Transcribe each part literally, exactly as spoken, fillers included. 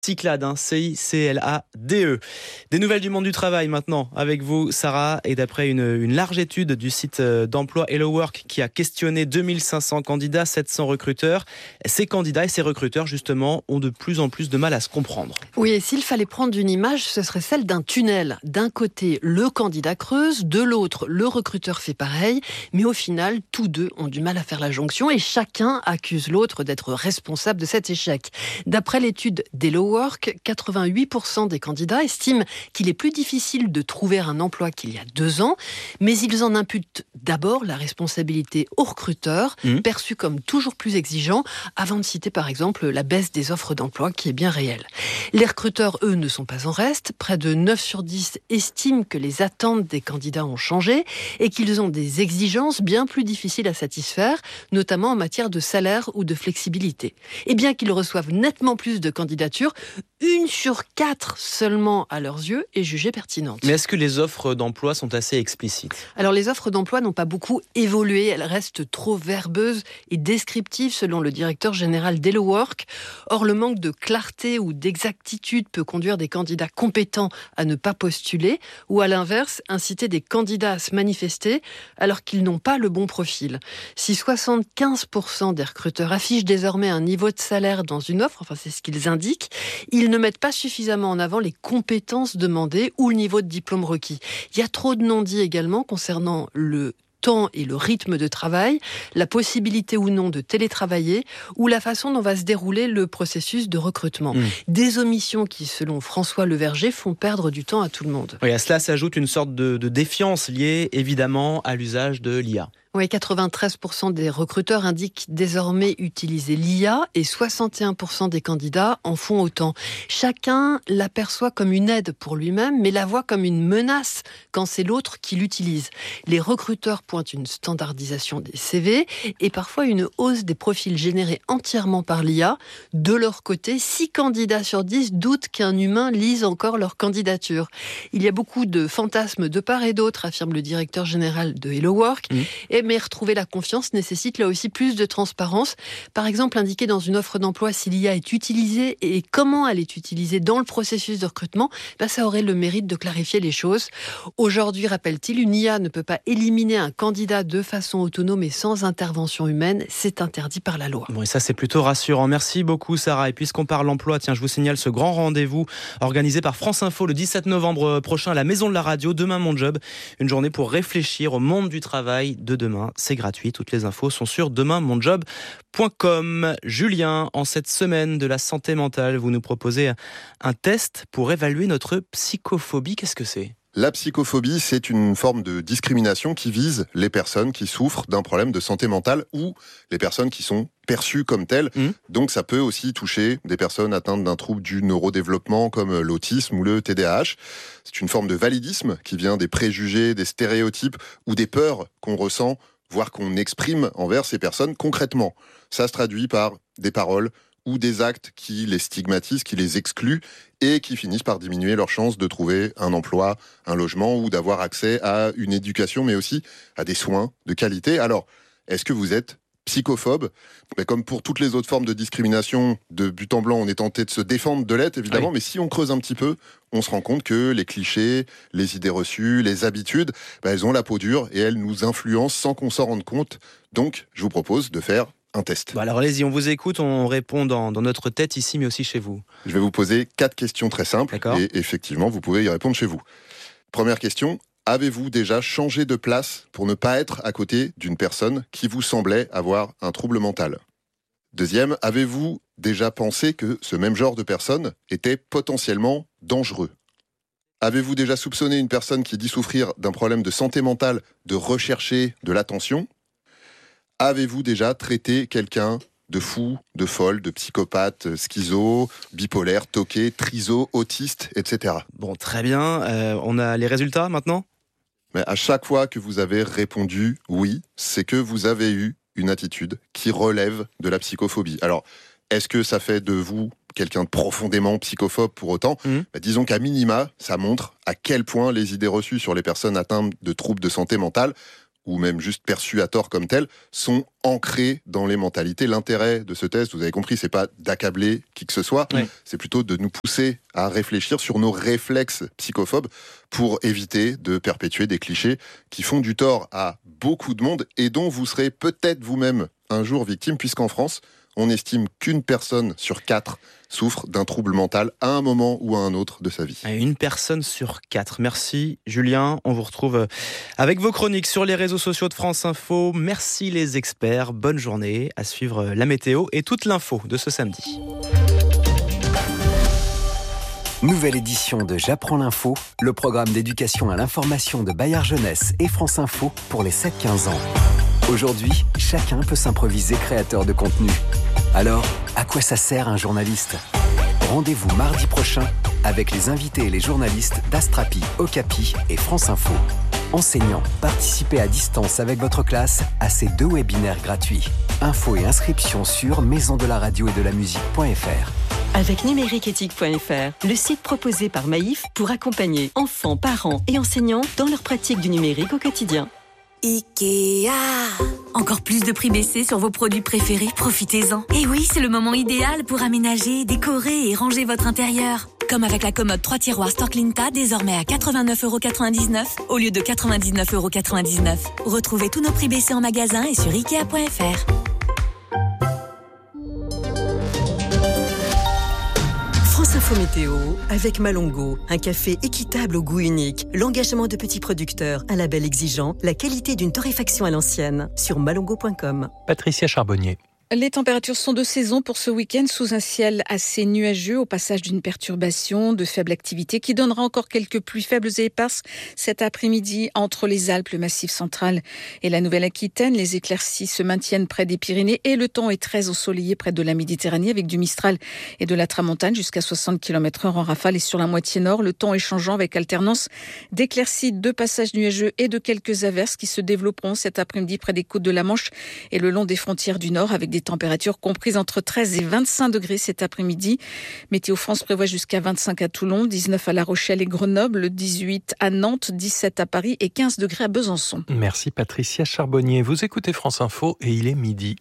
Cyclade, hein, C I C L A D E. Des nouvelles du monde du travail maintenant avec vous, Sarah. Et d'après une, une large étude du site d'emploi Hello Work qui a questionné deux mille cinq cents candidats, sept cents recruteurs, ces candidats et ces recruteurs justement ont de plus en plus de mal à se comprendre. Oui, et s'il fallait prendre une image, ce serait celle d'un tunnel. D'un côté, le candidat creuse, de l'autre, le recruteur fait pareil. Mais au final, tous deux ont du mal à faire la jonction et chacun accuse l'autre d'être responsable de cet échec. D'après l'étude d'Hello Work, quatre-vingt-huit pour cent des candidats estiment qu'il est plus difficile de trouver un emploi qu'il y a deux ans, mais ils en imputent d'abord la responsabilité aux recruteurs, mmh. perçus comme toujours plus exigeants, avant de citer par exemple la baisse des offres d'emploi qui est bien réelle. Les recruteurs, eux, ne sont pas en reste. Près de neuf sur dix estiment que les attentes des candidats ont changé et qu'ils ont des exigences bien plus difficiles à satisfaire, notamment en matière de salaire ou de flexibilité. Et bien qu'ils reçoivent nettement plus de candidatures, une sur quatre seulement, à leurs yeux, est jugée pertinente. Mais est-ce que les offres d'emploi sont assez explicites ? Alors, les offres d'emploi n'ont pas beaucoup évolué. Elles restent trop verbeuses et descriptives, selon le directeur général d'Hello Work. Or, le manque de clarté ou d'exactitude peut conduire des candidats compétents à ne pas postuler ou, à l'inverse, inciter des candidats à se manifester alors qu'ils n'ont pas le bon profil. Si soixante-quinze pour cent des recruteurs affichent désormais un niveau de salaire dans une offre, enfin, c'est ce qu'ils indiquent, ils ne mettent pas suffisamment en avant les compétences demandées ou le niveau de diplôme requis. Il y a trop de non-dits également concernant le temps et le rythme de travail, la possibilité ou non de télétravailler ou la façon dont va se dérouler le processus de recrutement. Mmh. Des omissions qui, selon François Leverger, font perdre du temps à tout le monde. Oui, à cela s'ajoute une sorte de, de défiance liée évidemment à l'usage de l'I A. Oui, quatre-vingt-treize pour cent des recruteurs indiquent désormais utiliser l'I A et soixante et un pour cent des candidats en font autant. Chacun l'aperçoit comme une aide pour lui-même, mais la voit comme une menace quand c'est l'autre qui l'utilise. Les recruteurs pointent une standardisation des C V et parfois une hausse des profils générés entièrement par l'I A. De leur côté, six candidats sur dix doutent qu'un humain lise encore leur candidature. Il y a beaucoup de fantasmes de part et d'autre, affirme le directeur général de Hello Work. Mmh. Et mais retrouver la confiance nécessite là aussi plus de transparence. Par exemple, indiquer dans une offre d'emploi si l'I A est utilisée et comment elle est utilisée dans le processus de recrutement, ben ça aurait le mérite de clarifier les choses. Aujourd'hui, rappelle-t-il, une I A ne peut pas éliminer un candidat de façon autonome et sans intervention humaine. C'est interdit par la loi. Bon, et ça, c'est plutôt rassurant. Merci beaucoup, Sarah. Et puisqu'on parle emploi, tiens, je vous signale ce grand rendez-vous organisé par France Info le dix-sept novembre prochain à la Maison de la Radio. Demain, mon job. Une journée pour réfléchir au monde du travail de demain. C'est gratuit, toutes les infos sont sur demain mon job point com. Julien, en cette semaine de la santé mentale, vous nous proposez un test pour évaluer notre psychophobie. Qu'est-ce que c'est ? La psychophobie, c'est une forme de discrimination qui vise les personnes qui souffrent d'un problème de santé mentale ou les personnes qui sont perçues comme telles. Mmh. Donc ça peut aussi toucher des personnes atteintes d'un trouble du neurodéveloppement comme l'autisme ou le T D A H. C'est une forme de validisme qui vient des préjugés, des stéréotypes ou des peurs qu'on ressent, voire qu'on exprime envers ces personnes concrètement. Ça se traduit par des paroles ou des actes qui les stigmatisent, qui les excluent et qui finissent par diminuer leurs chances de trouver un emploi, un logement ou d'avoir accès à une éducation, mais aussi à des soins de qualité. Alors, est-ce que vous êtes psychophobe ? Mais comme pour toutes les autres formes de discrimination, de but en blanc, on est tenté de se défendre de l'être, évidemment, oui. Mais si on creuse un petit peu, on se rend compte que les clichés, les idées reçues, les habitudes, bah, elles ont la peau dure et elles nous influencent sans qu'on s'en rende compte. Donc, je vous propose de faire un test. Bon alors allez-y, on vous écoute, on répond dans, dans notre tête ici, mais aussi chez vous. Je vais vous poser quatre questions très simples. D'accord. Et effectivement, vous pouvez y répondre chez vous. Première question, avez-vous déjà changé de place pour ne pas être à côté d'une personne qui vous semblait avoir un trouble mental ? Deuxième, avez-vous déjà pensé que ce même genre de personne était potentiellement dangereux ? Avez-vous déjà soupçonné une personne qui dit souffrir d'un problème de santé mentale de rechercher de l'attention ? Avez-vous déjà traité quelqu'un de fou, de folle, de psychopathe, schizo, bipolaire, toqué, triso, autiste, et cetera. Bon, très bien. Euh, on a les résultats maintenant ? Mais à chaque fois que vous avez répondu oui, c'est que vous avez eu une attitude qui relève de la psychophobie. Alors, est-ce que ça fait de vous quelqu'un de profondément psychophobe pour autant ? mmh. bah, Disons qu'à minima, ça montre à quel point les idées reçues sur les personnes atteintes de troubles de santé mentale ou même juste perçus à tort comme tels, sont ancrés dans les mentalités. L'intérêt de ce test, vous avez compris, c'est pas d'accabler qui que ce soit, oui. c'est plutôt de nous pousser à réfléchir sur nos réflexes psychophobes pour éviter de perpétuer des clichés qui font du tort à beaucoup de monde et dont vous serez peut-être vous-même un jour victime, puisqu'en France, on estime qu'une personne sur quatre souffre d'un trouble mental à un moment ou à un autre de sa vie. Une personne sur quatre. Merci Julien. On vous retrouve avec vos chroniques sur les réseaux sociaux de France Info. Merci les experts. Bonne journée. À suivre la météo et toute l'info de ce samedi. Nouvelle édition de J'apprends l'info, le programme d'éducation à l'information de Bayard Jeunesse et France Info pour les sept quinze ans. Aujourd'hui, chacun peut s'improviser créateur de contenu. Alors, à quoi ça sert un journaliste ? Rendez-vous mardi prochain avec les invités et les journalistes d'Astrapi, Okapi et France Info. Enseignants, participez à distance avec votre classe à ces deux webinaires gratuits. Infos et inscriptions sur maison de la radio et de la musique point f r. Avec numérique éthique point f r, le site proposé par Maïf pour accompagner enfants, parents et enseignants dans leur pratique du numérique au quotidien. Ikea. Encore plus de prix baissés sur vos produits préférés, profitez-en. Et oui, c'est le moment idéal pour aménager, décorer et ranger votre intérieur. Comme avec la commode trois tiroirs Storklinta, désormais à quatre-vingt-neuf euros quatre-vingt-dix-neuf au lieu de quatre-vingt-dix-neuf euros quatre-vingt-dix-neuf. Retrouvez tous nos prix baissés en magasin et sur ikea point f r. France Info Météo avec Malongo, un café équitable au goût unique, l'engagement de petits producteurs, un label exigeant, la qualité d'une torréfaction à l'ancienne, sur malongo point com. Patricia Charbonnier. Les températures sont de saison pour ce week-end sous un ciel assez nuageux au passage d'une perturbation de faible activité qui donnera encore quelques pluies faibles et éparses cet après-midi entre les Alpes, le Massif central et la Nouvelle-Aquitaine. Les éclaircies se maintiennent près des Pyrénées et le temps est très ensoleillé près de la Méditerranée avec du Mistral et de la Tramontane jusqu'à soixante kilomètres heure en rafale et sur la moitié nord. Le temps est changeant avec alternance d'éclaircies, de passages nuageux et de quelques averses qui se développeront cet après-midi près des côtes de la Manche et le long des frontières du nord avec des températures comprises entre treize et vingt-cinq degrés cet après-midi. Météo France prévoit jusqu'à vingt-cinq à Toulon, dix-neuf à La Rochelle et Grenoble, dix-huit à Nantes, dix-sept à Paris et quinze degrés à Besançon. Merci Patricia Charbonnier. Vous écoutez France Info et il est midi.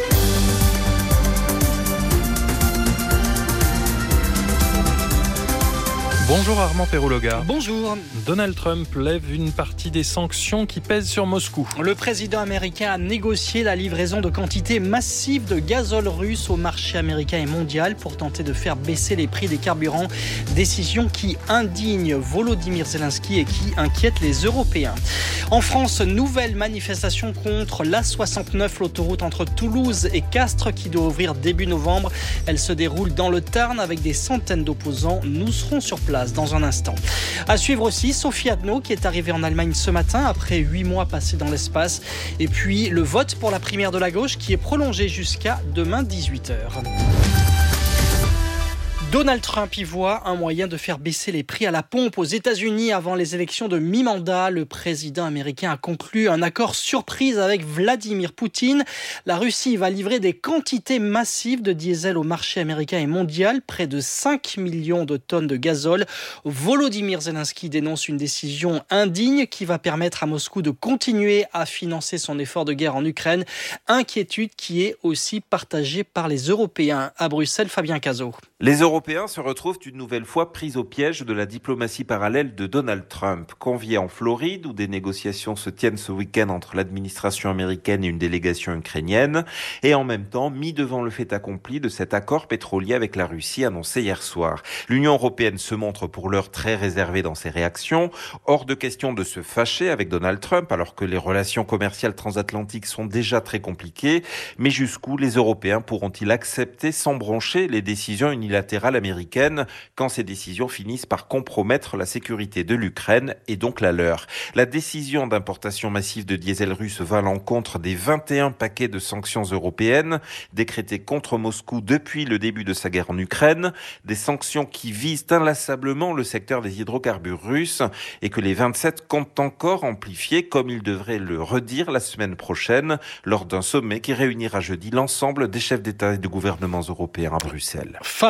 Bonjour Armand Perrouloga. Bonjour. Donald Trump lève une partie des sanctions qui pèsent sur Moscou. Le président américain a négocié la livraison de quantités massives de gazole russe au marché américain et mondial pour tenter de faire baisser les prix des carburants. Décision qui indigne Volodymyr Zelensky et qui inquiète les Européens. En France, nouvelle manifestation contre l'A soixante-neuf, l'autoroute entre Toulouse et Castres qui doit ouvrir début novembre. Elle se déroule dans le Tarn avec des centaines d'opposants. Nous serons sur place dans un instant. À suivre aussi Sophie Adno qui est arrivée en Allemagne ce matin après huit mois passés dans l'espace. Et puis le vote pour la primaire de la gauche qui est prolongé jusqu'à demain dix-huit heures. Donald Trump y voit un moyen de faire baisser les prix à la pompe aux États-Unis avant les élections de mi-mandat. Le président américain a conclu un accord surprise avec Vladimir Poutine. La Russie va livrer des quantités massives de diesel au marché américain et mondial, près de cinq millions de tonnes de gazole. Volodymyr Zelensky dénonce une décision indigne qui va permettre à Moscou de continuer à financer son effort de guerre en Ukraine. Inquiétude qui est aussi partagée par les Européens. À Bruxelles, Fabien Cazot. Les Européens se retrouvent une nouvelle fois pris au piège de la diplomatie parallèle de Donald Trump. Conviés en Floride, où des négociations se tiennent ce week-end entre l'administration américaine et une délégation ukrainienne, et en même temps mis devant le fait accompli de cet accord pétrolier avec la Russie annoncé hier soir. L'Union européenne se montre pour l'heure très réservée dans ses réactions. Hors de question de se fâcher avec Donald Trump, alors que les relations commerciales transatlantiques sont déjà très compliquées. Mais jusqu'où les Européens pourront-ils accepter sans broncher les décisions unilatérales unilatérale américaine quand ces décisions finissent par compromettre la sécurité de l'Ukraine et donc la leur. La décision d'importation massive de diesel russe va à l'encontre des vingt et un paquets de sanctions européennes décrétés contre Moscou depuis le début de sa guerre en Ukraine, des sanctions qui visent inlassablement le secteur des hydrocarbures russes et que les vingt-sept comptent encore amplifier, comme ils devraient le redire la semaine prochaine lors d'un sommet qui réunira jeudi l'ensemble des chefs d'État et de gouvernements européens à Bruxelles. Fabien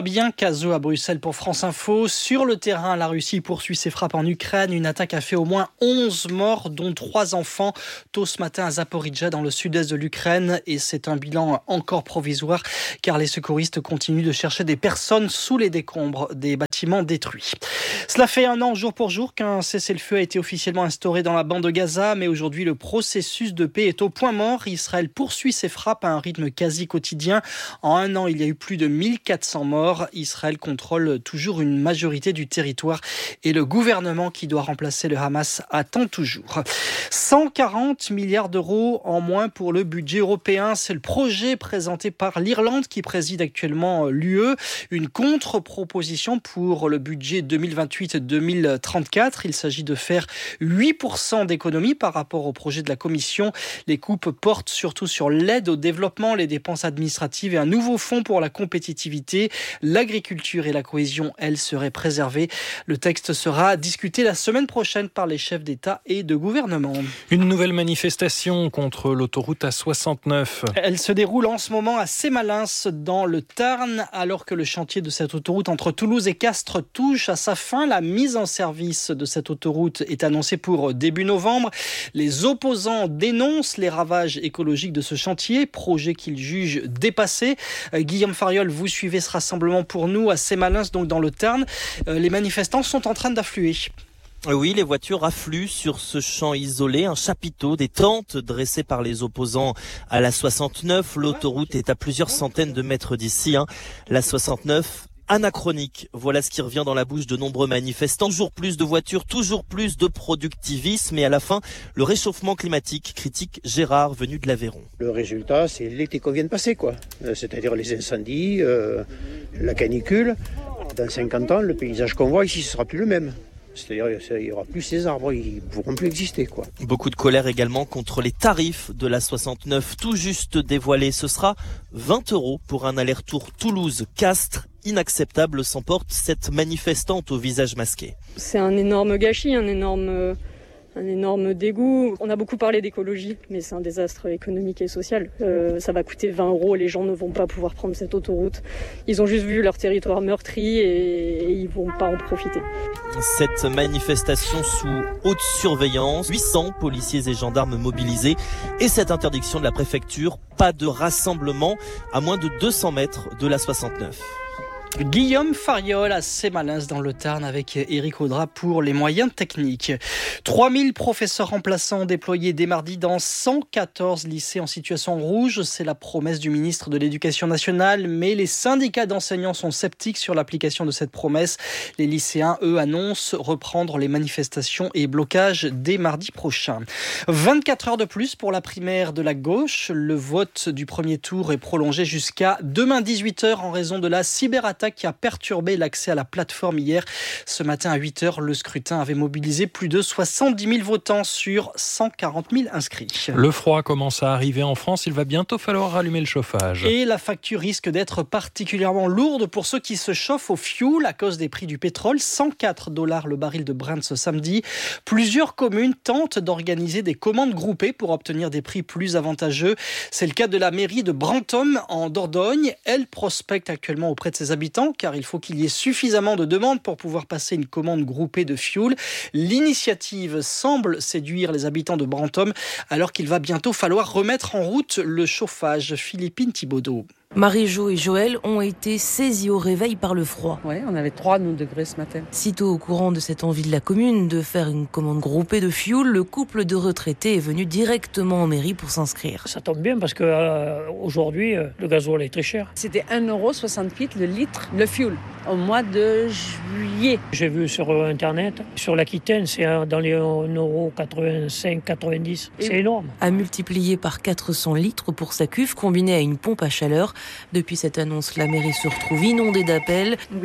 Cazot à Bruxelles pour France Info. Sur le terrain, la Russie poursuit ses frappes en Ukraine. Une attaque a fait au moins onze morts, dont trois enfants, tôt ce matin à Zaporijia, dans le sud-est de l'Ukraine. Et c'est un bilan encore provisoire, car les secouristes continuent de chercher des personnes sous les décombres des bâtiments détruits. Cela fait un an, jour pour jour, qu'un cessez-le-feu a été officiellement instauré dans la bande de Gaza. Mais aujourd'hui, le processus de paix est au point mort. Israël poursuit ses frappes à un rythme quasi quotidien. En un an, il y a eu plus de mille quatre cents morts. Israël contrôle toujours une majorité du territoire et le gouvernement qui doit remplacer le Hamas attend toujours. cent quarante milliards d'euros en moins pour le budget européen. C'est le projet présenté par l'Irlande qui préside actuellement l'U E. Une contre-proposition pour le budget deux mille vingt-huit deux mille trente-quatre. Il s'agit de faire huit pour cent d'économies par rapport au projet de la Commission. Les coupes portent surtout sur l'aide au développement, les dépenses administratives et un nouveau fonds pour la compétitivité. L'agriculture et la cohésion, elles, seraient préservées. Le texte sera discuté la semaine prochaine par les chefs d'État et de gouvernement. Une nouvelle manifestation contre l'autoroute A soixante-neuf. Elle se déroule en ce moment à Sémalins, dans le Tarn, alors que le chantier de cette autoroute entre Toulouse et Castres touche à sa fin. La mise en service de cette autoroute est annoncée pour début novembre. Les opposants dénoncent les ravages écologiques de ce chantier, projet qu'ils jugent dépassé. Euh, Guillaume Fariol, vous suivez ce rassemblement pour nous à Sémalins, donc dans le Tarn. Euh, les manifestants sont en train d'affluer. Oui, les voitures affluent sur ce champ isolé, un chapiteau, des tentes dressées par les opposants à la soixante-neuf. L'autoroute est à plusieurs centaines de mètres d'ici. Hein. La soixante-neuf, anachronique. Voilà ce qui revient dans la bouche de nombreux manifestants. Toujours plus de voitures, toujours plus de productivisme. Et à la fin, le réchauffement climatique, critique Gérard, venu de l'Aveyron. Le résultat, c'est l'été qu'on vient de passer, quoi. C'est-à-dire les incendies, euh, la canicule. Dans cinquante ans, le paysage qu'on voit ici, ce sera plus le même. C'est-à-dire il n'y aura plus ces arbres, ils ne pourront plus exister, quoi. Beaucoup de colère également contre les tarifs de la soixante-neuf, tout juste dévoilés. Ce sera vingt euros pour un aller-retour Toulouse-Castres. Inacceptable, s'emporte cette manifestante au visage masqué. C'est un énorme gâchis, un énorme... un énorme dégoût. On a beaucoup parlé d'écologie, mais c'est un désastre économique et social. Euh, ça va coûter vingt euros, les gens ne vont pas pouvoir prendre cette autoroute. Ils ont juste vu leur territoire meurtri et, et ils vont pas en profiter. Cette manifestation sous haute surveillance, huit cents policiers et gendarmes mobilisés et cette interdiction de la préfecture, pas de rassemblement à moins de deux cents mètres de la soixante-neuf. Guillaume Fariol à Sémalins dans le Tarn avec Éric Audra pour les moyens techniques. trois mille professeurs remplaçants déployés dès mardi dans cent quatorze lycées en situation rouge. C'est la promesse du ministre de l'Éducation nationale, mais les syndicats d'enseignants sont sceptiques sur l'application de cette promesse. Les lycéens, eux, annoncent reprendre les manifestations et blocages dès mardi prochain. vingt-quatre heures de plus pour la primaire de la gauche. Le vote du premier tour est prolongé jusqu'à demain dix-huit heures en raison de la cyberattaque qui a perturbé l'accès à la plateforme hier. Ce matin à huit heures, le scrutin avait mobilisé plus de soixante-dix mille votants sur cent quarante mille inscrits. Le froid commence à arriver en France, il va bientôt falloir rallumer le chauffage. Et la facture risque d'être particulièrement lourde pour ceux qui se chauffent au fioul à cause des prix du pétrole. cent quatre dollars le baril de Brent ce samedi. Plusieurs communes tentent d'organiser des commandes groupées pour obtenir des prix plus avantageux. C'est le cas de la mairie de Brantôme en Dordogne. Elle prospecte actuellement auprès de ses habitants car il faut qu'il y ait suffisamment de demandes pour pouvoir passer une commande groupée de fioul. L'initiative semble séduire les habitants de Brantôme alors qu'il va bientôt falloir remettre en route le chauffage. Philippine Thibaudot. Marie-Jo et Joël ont été saisis au réveil par le froid. Oui, on avait trois degrés ce matin. Sitôt au courant de cette envie de la commune de faire une commande groupée de fioul, le couple de retraités est venu directement en mairie pour s'inscrire. Ça tombe bien parce qu'aujourd'hui, euh, euh, le gasoil est très cher. C'était un euro soixante-huit le litre, le fioul, au mois de juillet. J'ai vu sur Internet, sur l'Aquitaine, c'est dans les un euro quatre-vingt-cinq quatre-vingt-dix. C'est et énorme. À multiplier par quatre cents litres pour sa cuve combinée à une pompe à chaleur. Depuis cette annonce, la mairie se retrouve inondée d'appels. Oui,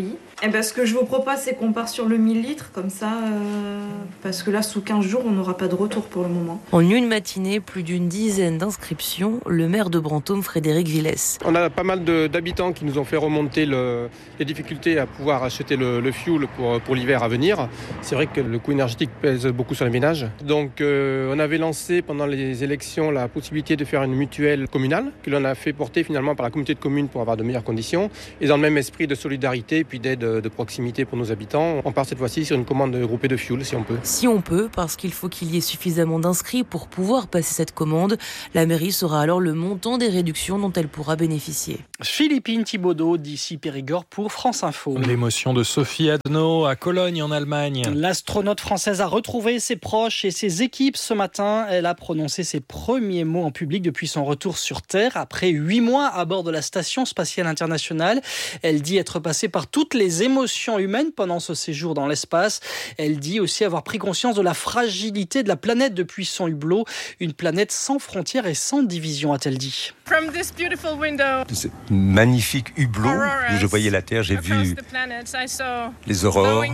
Eh ben, ce que je vous propose, c'est qu'on part sur le mille litres, comme ça, euh, parce que là, sous quinze jours, on n'aura pas de retour pour le moment. En une matinée, plus d'une dizaine d'inscriptions, le maire de Brantôme, Frédéric Villès. On a pas mal de, d'habitants qui nous ont fait remonter le, les difficultés à pouvoir acheter le, le fuel pour, pour l'hiver à venir. C'est vrai que le coût énergétique pèse beaucoup sur les ménages. Donc euh, on avait lancé pendant les élections la possibilité de faire une mutuelle communale, que l'on a fait porter finalement par la communauté de communes pour avoir de meilleures conditions. Et dans le même esprit de solidarité et puis d'aide de proximité pour nos habitants, on part cette fois-ci sur une commande groupée de fuel si on peut. Si on peut, parce qu'il faut qu'il y ait suffisamment d'inscrits pour pouvoir passer cette commande. La mairie saura alors le montant des réductions dont elle pourra bénéficier. Philippine Thibaudot d'ici Périgord pour France Info. L'émotion de Sophie Adno à Cologne en Allemagne. L'astronaute française a retrouvé ses proches et ses équipes ce matin. Elle a prononcé ses premiers mots en public depuis son retour sur Terre après huit mois à bord de la Station spatiale internationale. Elle dit être passée par toutes les émotions humaines pendant ce séjour dans l'espace. Elle dit aussi avoir pris conscience de la fragilité de la planète depuis son hublot. Une planète sans frontières et sans division, a-t-elle dit. De ce magnifique hublot où je voyais la Terre, j'ai vu les aurores.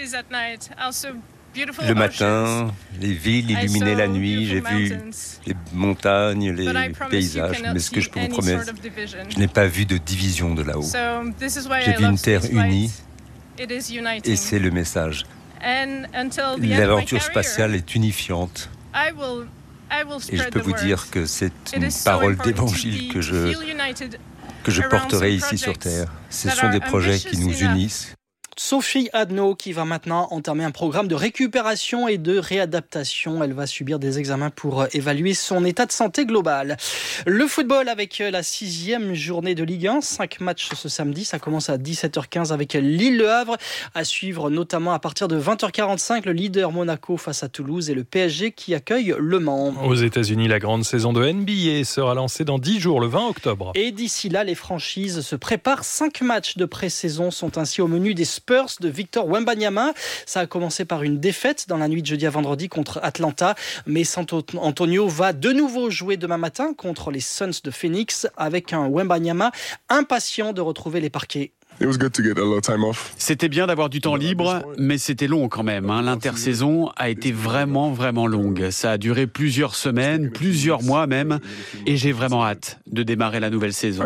Le matin, les villes illuminées la nuit, j'ai vu les montagnes, les paysages. Mais ce que je peux vous promettre, je n'ai pas vu de division de là-haut. J'ai vu une Terre unie et c'est le message. L'aventure spatiale est unifiante. Et je peux vous dire que c'est une parole d'évangile que je, que je porterai ici sur Terre. Ce sont des projets qui nous unissent. Sophie Adno qui va maintenant entamer un programme de récupération et de réadaptation. Elle va subir des examens pour évaluer son état de santé global. Le football avec la sixième journée de Ligue un. Cinq matchs ce samedi. Ça commence à dix-sept heures quinze avec Lille-Le Havre. À suivre notamment à partir de vingt heures quarante-cinq, le leader Monaco face à Toulouse et le P S G qui accueille Le Mans. Aux États-Unis, la grande saison de N B A sera lancée dans dix jours, le vingt octobre. Et d'ici là, les franchises se préparent. Cinq matchs de pré-saison sont ainsi au menu des Spurs de Victor Wembanyama. Ça a commencé par une défaite dans la nuit de jeudi à vendredi contre Atlanta, mais San Antonio va de nouveau jouer demain matin contre les Suns de Phoenix avec un Wembanyama impatient de retrouver les parquets. C'était bien d'avoir du temps libre, mais c'était long quand même. Hein. L'intersaison a été vraiment, vraiment longue. Ça a duré plusieurs semaines, plusieurs mois même, et j'ai vraiment hâte de démarrer la nouvelle saison.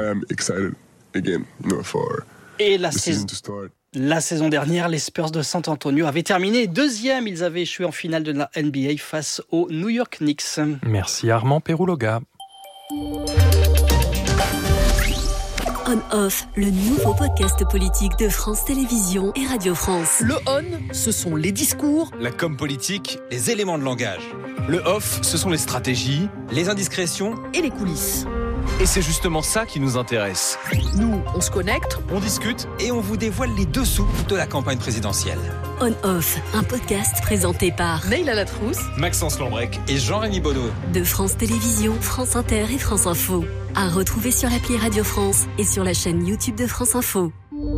Et la saison... La saison dernière, les Spurs de San Antonio avaient terminé deuxième. Ils avaient échoué en finale de la N B A face aux New York Knicks. Merci Armand Perouloga. On-Off, le nouveau podcast politique de France Télévisions et Radio France. Le on, ce sont les discours. La com politique, les éléments de langage. Le off, ce sont les stratégies, les indiscrétions et les coulisses. Et c'est justement ça qui nous intéresse. Nous, on se connecte, on discute et on vous dévoile les dessous de la campagne présidentielle. On-Off, un podcast présenté par Neila Latrousse, Maxence Lambrec et Jean-Rémy Bonneau. De France Télévisions, France Inter et France Info. À retrouver sur l'appli Radio France et sur la chaîne YouTube de France Info.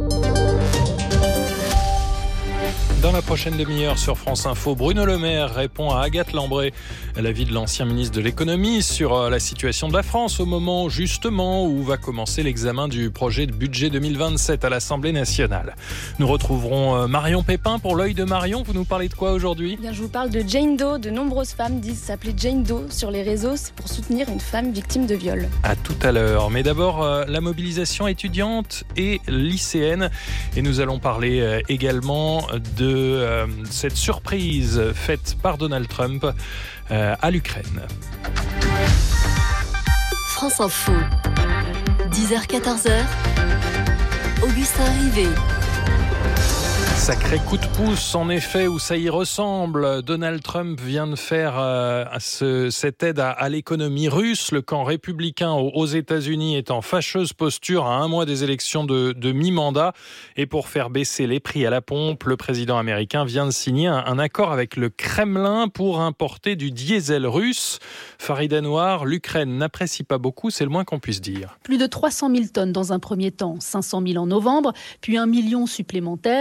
Dans la prochaine demi-heure sur France Info, Bruno Le Maire répond à Agathe Lambré, l'avis de l'ancien ministre de l'économie sur la situation de la France au moment justement où va commencer l'examen du projet de budget deux mille vingt-sept à l'Assemblée nationale. Nous retrouverons Marion Pépin pour l'œil de Marion. Vous nous parlez de quoi aujourd'hui ? Bien, je vous parle de Jane Doe. De nombreuses femmes disent s'appeler Jane Doe sur les réseaux. C'est pour soutenir une femme victime de viol. À tout à l'heure. Mais d'abord, la mobilisation étudiante et lycéenne. Et nous allons parler également de Euh, cette surprise faite par Donald Trump euh, à l'Ukraine. France Info, dix heures quatorze heures, Augustin Rivet. Sacré coup de pouce, en effet, où ça y ressemble. Donald Trump vient de faire euh, ce, cette aide à, à l'économie russe. Le camp républicain aux, aux États-Unis est en fâcheuse posture à un mois des élections de, de mi-mandat. Et pour faire baisser les prix à la pompe, le président américain vient de signer un, un accord avec le Kremlin pour importer du diesel russe. Farida Noir, l'Ukraine n'apprécie pas beaucoup, c'est le moins qu'on puisse dire. Plus de trois cent mille tonnes dans un premier temps, cinq cent mille en novembre, puis un million supplémentaire. Donald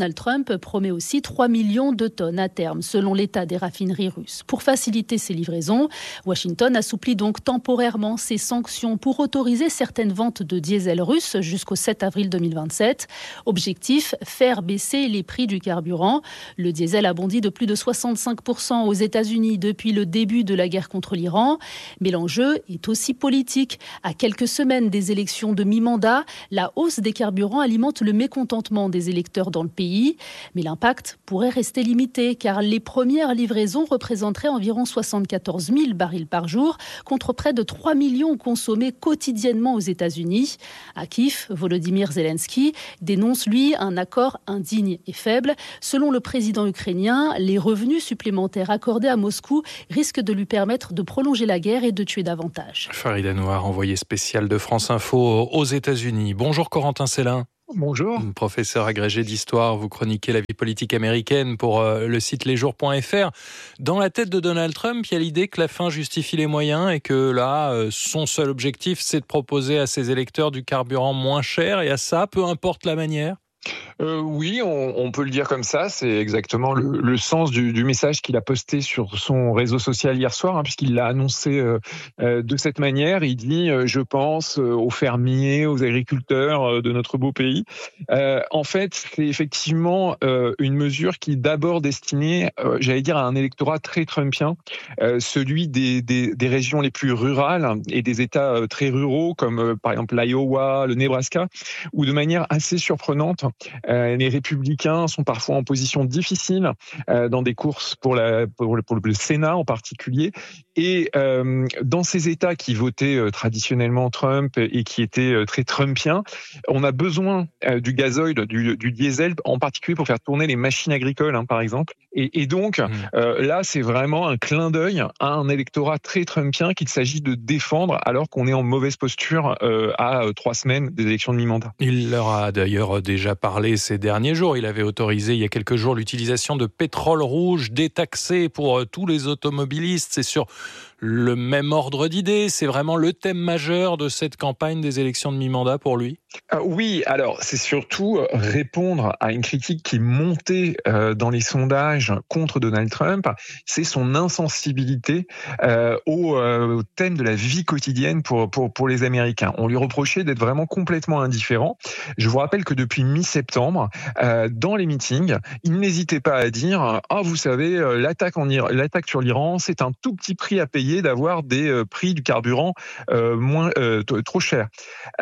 Donald Trump promet aussi trois millions de tonnes à terme, selon l'état des raffineries russes. Pour faciliter ces livraisons, Washington assouplit donc temporairement ses sanctions pour autoriser certaines ventes de diesel russe jusqu'au sept avril deux mille vingt-sept. Objectif, faire baisser les prix du carburant. Le diesel a bondi de plus de soixante-cinq pour cent aux États-Unis depuis le début de la guerre contre l'Iran. Mais l'enjeu est aussi politique. À quelques semaines des élections de mi-mandat, la hausse des carburants alimente le mécontentement des électeurs dans le pays. Mais l'impact pourrait rester limité car les premières livraisons représenteraient environ soixante-quatorze mille barils par jour contre près de trois millions consommés quotidiennement aux États-Unis. À Kiev, Volodymyr Zelensky dénonce, lui, un accord indigne et faible. Selon le président ukrainien, les revenus supplémentaires accordés à Moscou risquent de lui permettre de prolonger la guerre et de tuer davantage. Farid Anouar, envoyé spécial de France Info aux États-Unis. Bonjour Corentin Célin. Bonjour. Professeur agrégé d'histoire, vous chroniquez la vie politique américaine pour le site lesjours point f r. Dans la tête de Donald Trump, il y a l'idée que la fin justifie les moyens et que là, son seul objectif, c'est de proposer à ses électeurs du carburant moins cher et à ça, peu importe la manière. Euh, oui, on, on peut le dire comme ça. C'est exactement le, le sens du, du message qu'il a posté sur son réseau social hier soir, hein, puisqu'il l'a annoncé euh, euh, de cette manière. Il dit euh, « Je pense euh, aux fermiers, aux agriculteurs euh, de notre beau pays euh, ». En fait, c'est effectivement euh, une mesure qui est d'abord destinée, euh, j'allais dire, à un électorat très trumpien, euh, celui des, des, des régions les plus rurales et des États euh, très ruraux, comme euh, par exemple l'Iowa, le Nebraska, où de manière assez surprenante, Euh, les républicains sont parfois en position difficile euh, dans des courses pour, la, pour, le, pour le Sénat en particulier. Et euh, dans ces États qui votaient euh, traditionnellement Trump et qui étaient euh, très trumpiens, on a besoin euh, du gazoil, du, du diesel, en particulier pour faire tourner les machines agricoles, hein, par exemple. Et, et donc, mmh. euh, là, c'est vraiment un clin d'œil à un électorat très trumpien qu'il s'agit de défendre alors qu'on est en mauvaise posture euh, à euh, trois semaines des élections de mi-mandat. Il leur a d'ailleurs déjà parlé ces derniers jours. Il avait autorisé il y a quelques jours l'utilisation de pétrole rouge détaxé pour tous les automobilistes. C'est sur le même ordre d'idées. C'est vraiment le thème majeur de cette campagne des élections de mi-mandat pour lui. Euh, oui, alors c'est surtout répondre à une critique qui montait euh, dans les sondages contre Donald Trump. C'est son insensibilité euh, au, euh, au thème de la vie quotidienne pour, pour, pour les Américains. On lui reprochait d'être vraiment complètement indifférent. Je vous rappelle que depuis mi-septembre, euh, dans les meetings, il n'hésitait pas à dire « Ah, vous savez, l'attaque, en Iran, l'attaque sur l'Iran, c'est un tout petit prix à payer d'avoir des euh, prix du carburant euh, moins euh, t- trop chers. Euh, »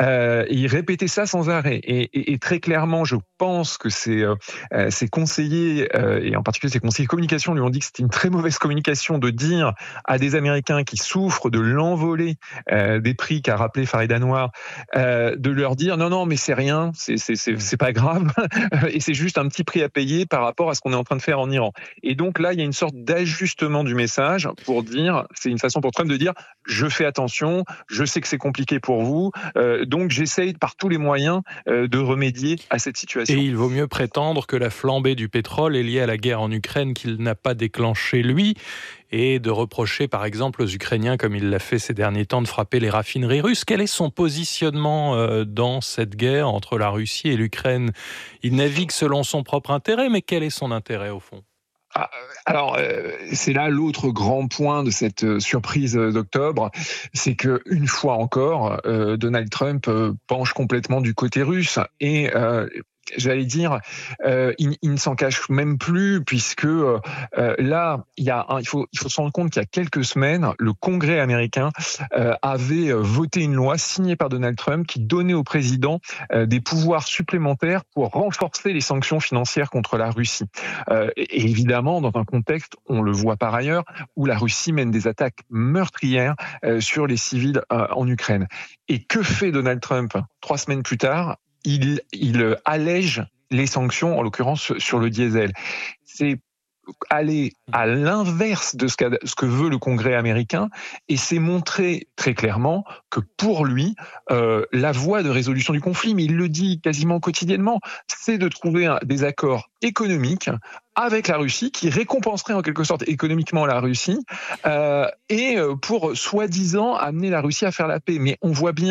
Il répétait ça sans arrêt. Et, et, et très clairement, je pense que ses, euh, ses conseillers, euh, et en particulier ses conseillers de communication, lui ont dit que c'était une très mauvaise communication de dire à des Américains qui souffrent de l'envolée euh, des prix qu'a rappelé Farid Anouar, euh, de leur dire non, non, mais c'est rien, c'est, c'est, c'est, c'est pas grave, et c'est juste un petit prix à payer par rapport à ce qu'on est en train de faire en Iran. Et donc là, il y a une sorte d'ajustement du message pour dire, c'est une façon pour Trump de dire je fais attention, je sais que c'est compliqué pour vous, euh, donc j'essaye par tous les moyens euh, de remédier à cette situation. Et il vaut mieux prétendre que la flambée du pétrole est liée à la guerre en Ukraine qu'il n'a pas déclenchée lui, et de reprocher par exemple aux Ukrainiens, comme il l'a fait ces derniers temps, de frapper les raffineries russes. Quel est son positionnement euh, dans cette guerre entre la Russie et l'Ukraine ? Il navigue selon son propre intérêt, mais quel est son intérêt au fond ? Ah, alors, euh, c'est là l'autre grand point de cette euh, surprise d'octobre, c'est que une fois encore, euh, Donald Trump euh, penche complètement du côté russe et euh, j'allais dire, euh, il, il ne s'en cache même plus puisque euh, là, il y a, un, il faut, il faut se rendre compte qu'il y a quelques semaines, le Congrès américain euh, avait voté une loi signée par Donald Trump qui donnait au président euh, des pouvoirs supplémentaires pour renforcer les sanctions financières contre la Russie. Euh, et évidemment, dans un contexte, on le voit par ailleurs, où la Russie mène des attaques meurtrières euh, sur les civils euh, en Ukraine. Et que fait Donald Trump trois semaines plus tard ? Il, il allège les sanctions, en l'occurrence sur le diesel. C'est aller à l'inverse de ce, ce que veut le Congrès américain et c'est montrer très clairement que pour lui, euh, la voie de résolution du conflit, mais il le dit quasiment quotidiennement, c'est de trouver un, des accords économiques avec la Russie, qui récompenserait en quelque sorte économiquement la Russie, euh, et pour soi-disant amener la Russie à faire la paix. Mais on voit bien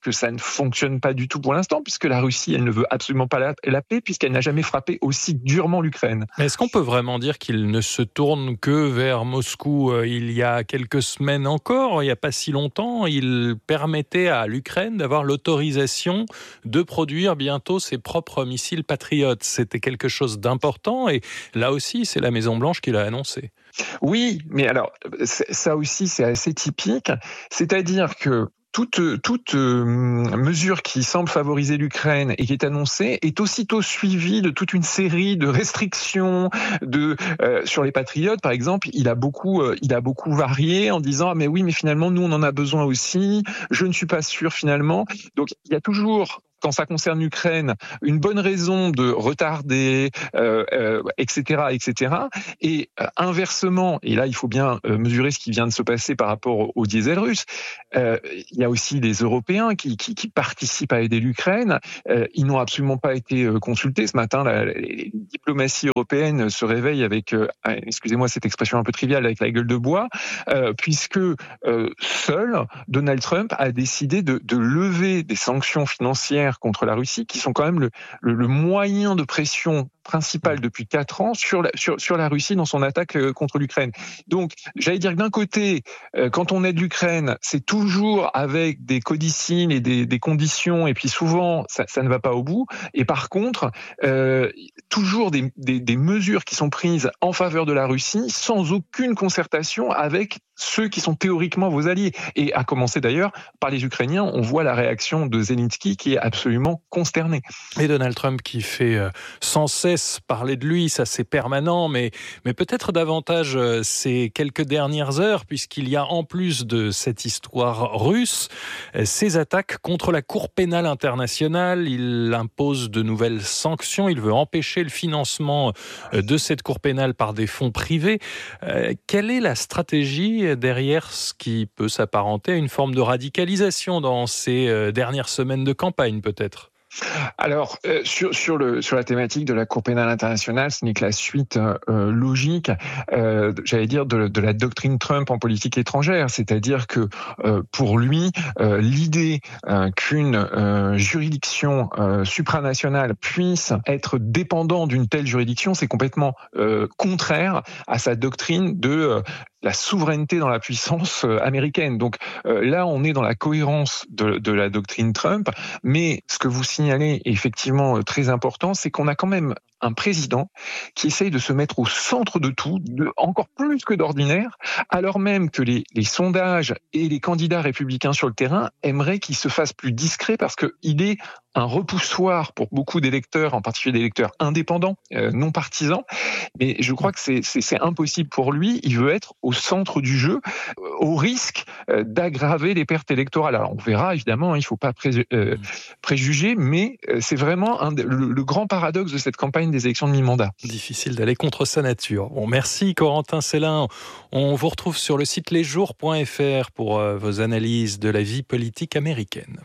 que ça ne fonctionne pas du tout pour l'instant, puisque la Russie, elle ne veut absolument pas la, la paix, puisqu'elle n'a jamais frappé aussi durement l'Ukraine. Mais est-ce qu'on peut vraiment dire qu'il ne se tourne que vers Moscou? Il y a quelques semaines encore, il n'y a pas si longtemps, il permettait à l'Ukraine d'avoir l'autorisation de produire bientôt ses propres missiles Patriot. C'était quelque chose d'important et là aussi, c'est la Maison-Blanche qui l'a annoncé. Oui, mais alors, ça aussi, c'est assez typique. C'est-à-dire que toute, toute euh, mesure qui semble favoriser l'Ukraine et qui est annoncée est aussitôt suivie de toute une série de restrictions de, euh, sur les patriotes. Par exemple, il a beaucoup, euh, il a beaucoup varié en disant ah, mais oui, mais finalement, nous, on en a besoin aussi. Je ne suis pas sûr finalement. Donc, il y a toujours, quand ça concerne l'Ukraine, une bonne raison de retarder, euh, euh, et cetera, et cetera. Et euh, inversement, et là il faut bien euh, mesurer ce qui vient de se passer par rapport au, au diesel russe. Euh, il y a aussi des Européens qui, qui, qui participent à aider l'Ukraine. Euh, ils n'ont absolument pas été euh, consultés ce matin. La, la, les diplomaties européennes se réveillent avec, euh, excusez-moi cette expression un peu triviale, avec la gueule de bois, euh, puisque euh, seul Donald Trump a décidé de, de lever des sanctions financières contre la Russie, qui sont quand même le, le, le moyen de pression principal depuis quatre ans sur la, sur, sur la Russie dans son attaque contre l'Ukraine. Donc, j'allais dire que d'un côté, euh, quand on aide l'Ukraine, c'est toujours avec des codicilles et des, des conditions, et puis souvent, ça, ça ne va pas au bout. Et par contre, euh, toujours des, des, des mesures qui sont prises en faveur de la Russie sans aucune concertation avec ceux qui sont théoriquement vos alliés. Et à commencer d'ailleurs par les Ukrainiens, on voit la réaction de Zelensky qui est absolument consterné. Et Donald Trump qui fait euh, sans cesse parler de lui, ça c'est permanent, mais, mais peut-être davantage euh, ces quelques dernières heures, puisqu'il y a en plus de cette histoire russe, euh, ces attaques contre la Cour pénale internationale. Il impose de nouvelles sanctions, il veut empêcher le financement euh, de cette Cour pénale par des fonds privés. Euh, quelle est la stratégie derrière ce qui peut s'apparenter à une forme de radicalisation dans ces euh, dernières semaines de campagne peut-être ? Alors, euh, sur, sur, le, sur la thématique de la Cour pénale internationale, ce n'est que la suite euh, logique, euh, j'allais dire, de, de la doctrine Trump en politique étrangère. C'est-à-dire que euh, pour lui, euh, l'idée euh, qu'une euh, juridiction euh, supranationale puisse être dépendante d'une telle juridiction, c'est complètement euh, contraire à sa doctrine de euh, la souveraineté dans la puissance américaine. Donc euh, là, on est dans la cohérence de, de la doctrine Trump, mais ce que vous signalez est effectivement très important, c'est qu'on a quand même un président qui essaye de se mettre au centre de tout, de, encore plus que d'ordinaire, alors même que les, les sondages et les candidats républicains sur le terrain aimeraient qu'il se fasse plus discret parce qu'il est un repoussoir pour beaucoup d'électeurs, en particulier des électeurs indépendants, euh, non partisans. Mais je crois que c'est, c'est, c'est impossible pour lui. Il veut être au centre du jeu, euh, au risque euh, d'aggraver les pertes électorales. Alors on verra, évidemment, il ne faut pas pré- euh, préjuger, mais euh, c'est vraiment un, le, le grand paradoxe de cette campagne des élections de mi-mandat. Difficile d'aller contre sa nature. Bon, merci Corentin Célin. On vous retrouve sur le site lesjours point f r pour euh, vos analyses de la vie politique américaine.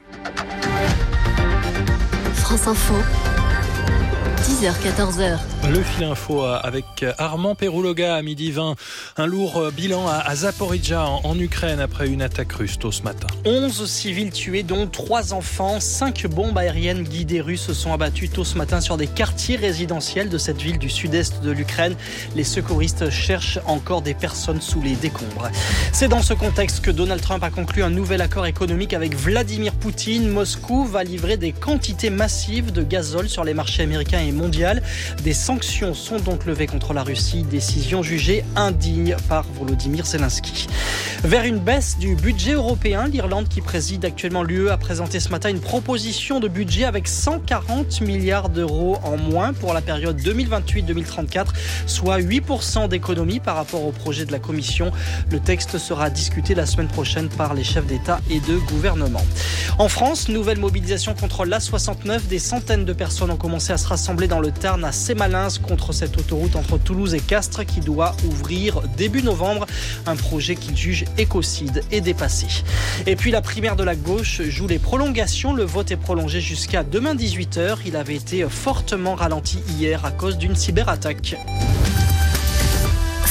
France Info, dix heures quatorze heures. Le fil info avec Armand Perouloga à midi vingt. Un lourd bilan à Zaporijja en Ukraine après une attaque russe tôt ce matin. onze civils tués, dont trois enfants. cinq bombes aériennes guidées russes se sont abattues tôt ce matin sur des quartiers résidentiels de cette ville du sud-est de l'Ukraine. Les secouristes cherchent encore des personnes sous les décombres. C'est dans ce contexte que Donald Trump a conclu un nouvel accord économique avec Vladimir Poutine. Moscou va livrer des quantités massives de gazole sur les marchés américains et mondiaux. Des sanctions sont donc levées contre la Russie, décision jugée indigne par Volodymyr Zelensky. Vers une baisse du budget européen, l'Irlande qui préside actuellement l'U E a présenté ce matin une proposition de budget avec cent quarante milliards d'euros en moins pour la période deux mille vingt-huit deux mille trente-quatre, soit huit pour cent d'économie par rapport au projet de la Commission. Le texte sera discuté la semaine prochaine par les chefs d'État et de gouvernement. En France, nouvelle mobilisation contre l'A soixante-neuf. Des centaines de personnes ont commencé à se rassembler dans le Tarn à Sémalins contre cette autoroute entre Toulouse et Castres qui doit ouvrir début novembre. Un projet qu'ils jugent écocide et dépassé. Et puis la primaire de la gauche joue les prolongations. Le vote est prolongé jusqu'à demain dix-huit heures. Il avait été fortement ralenti hier à cause d'une cyberattaque.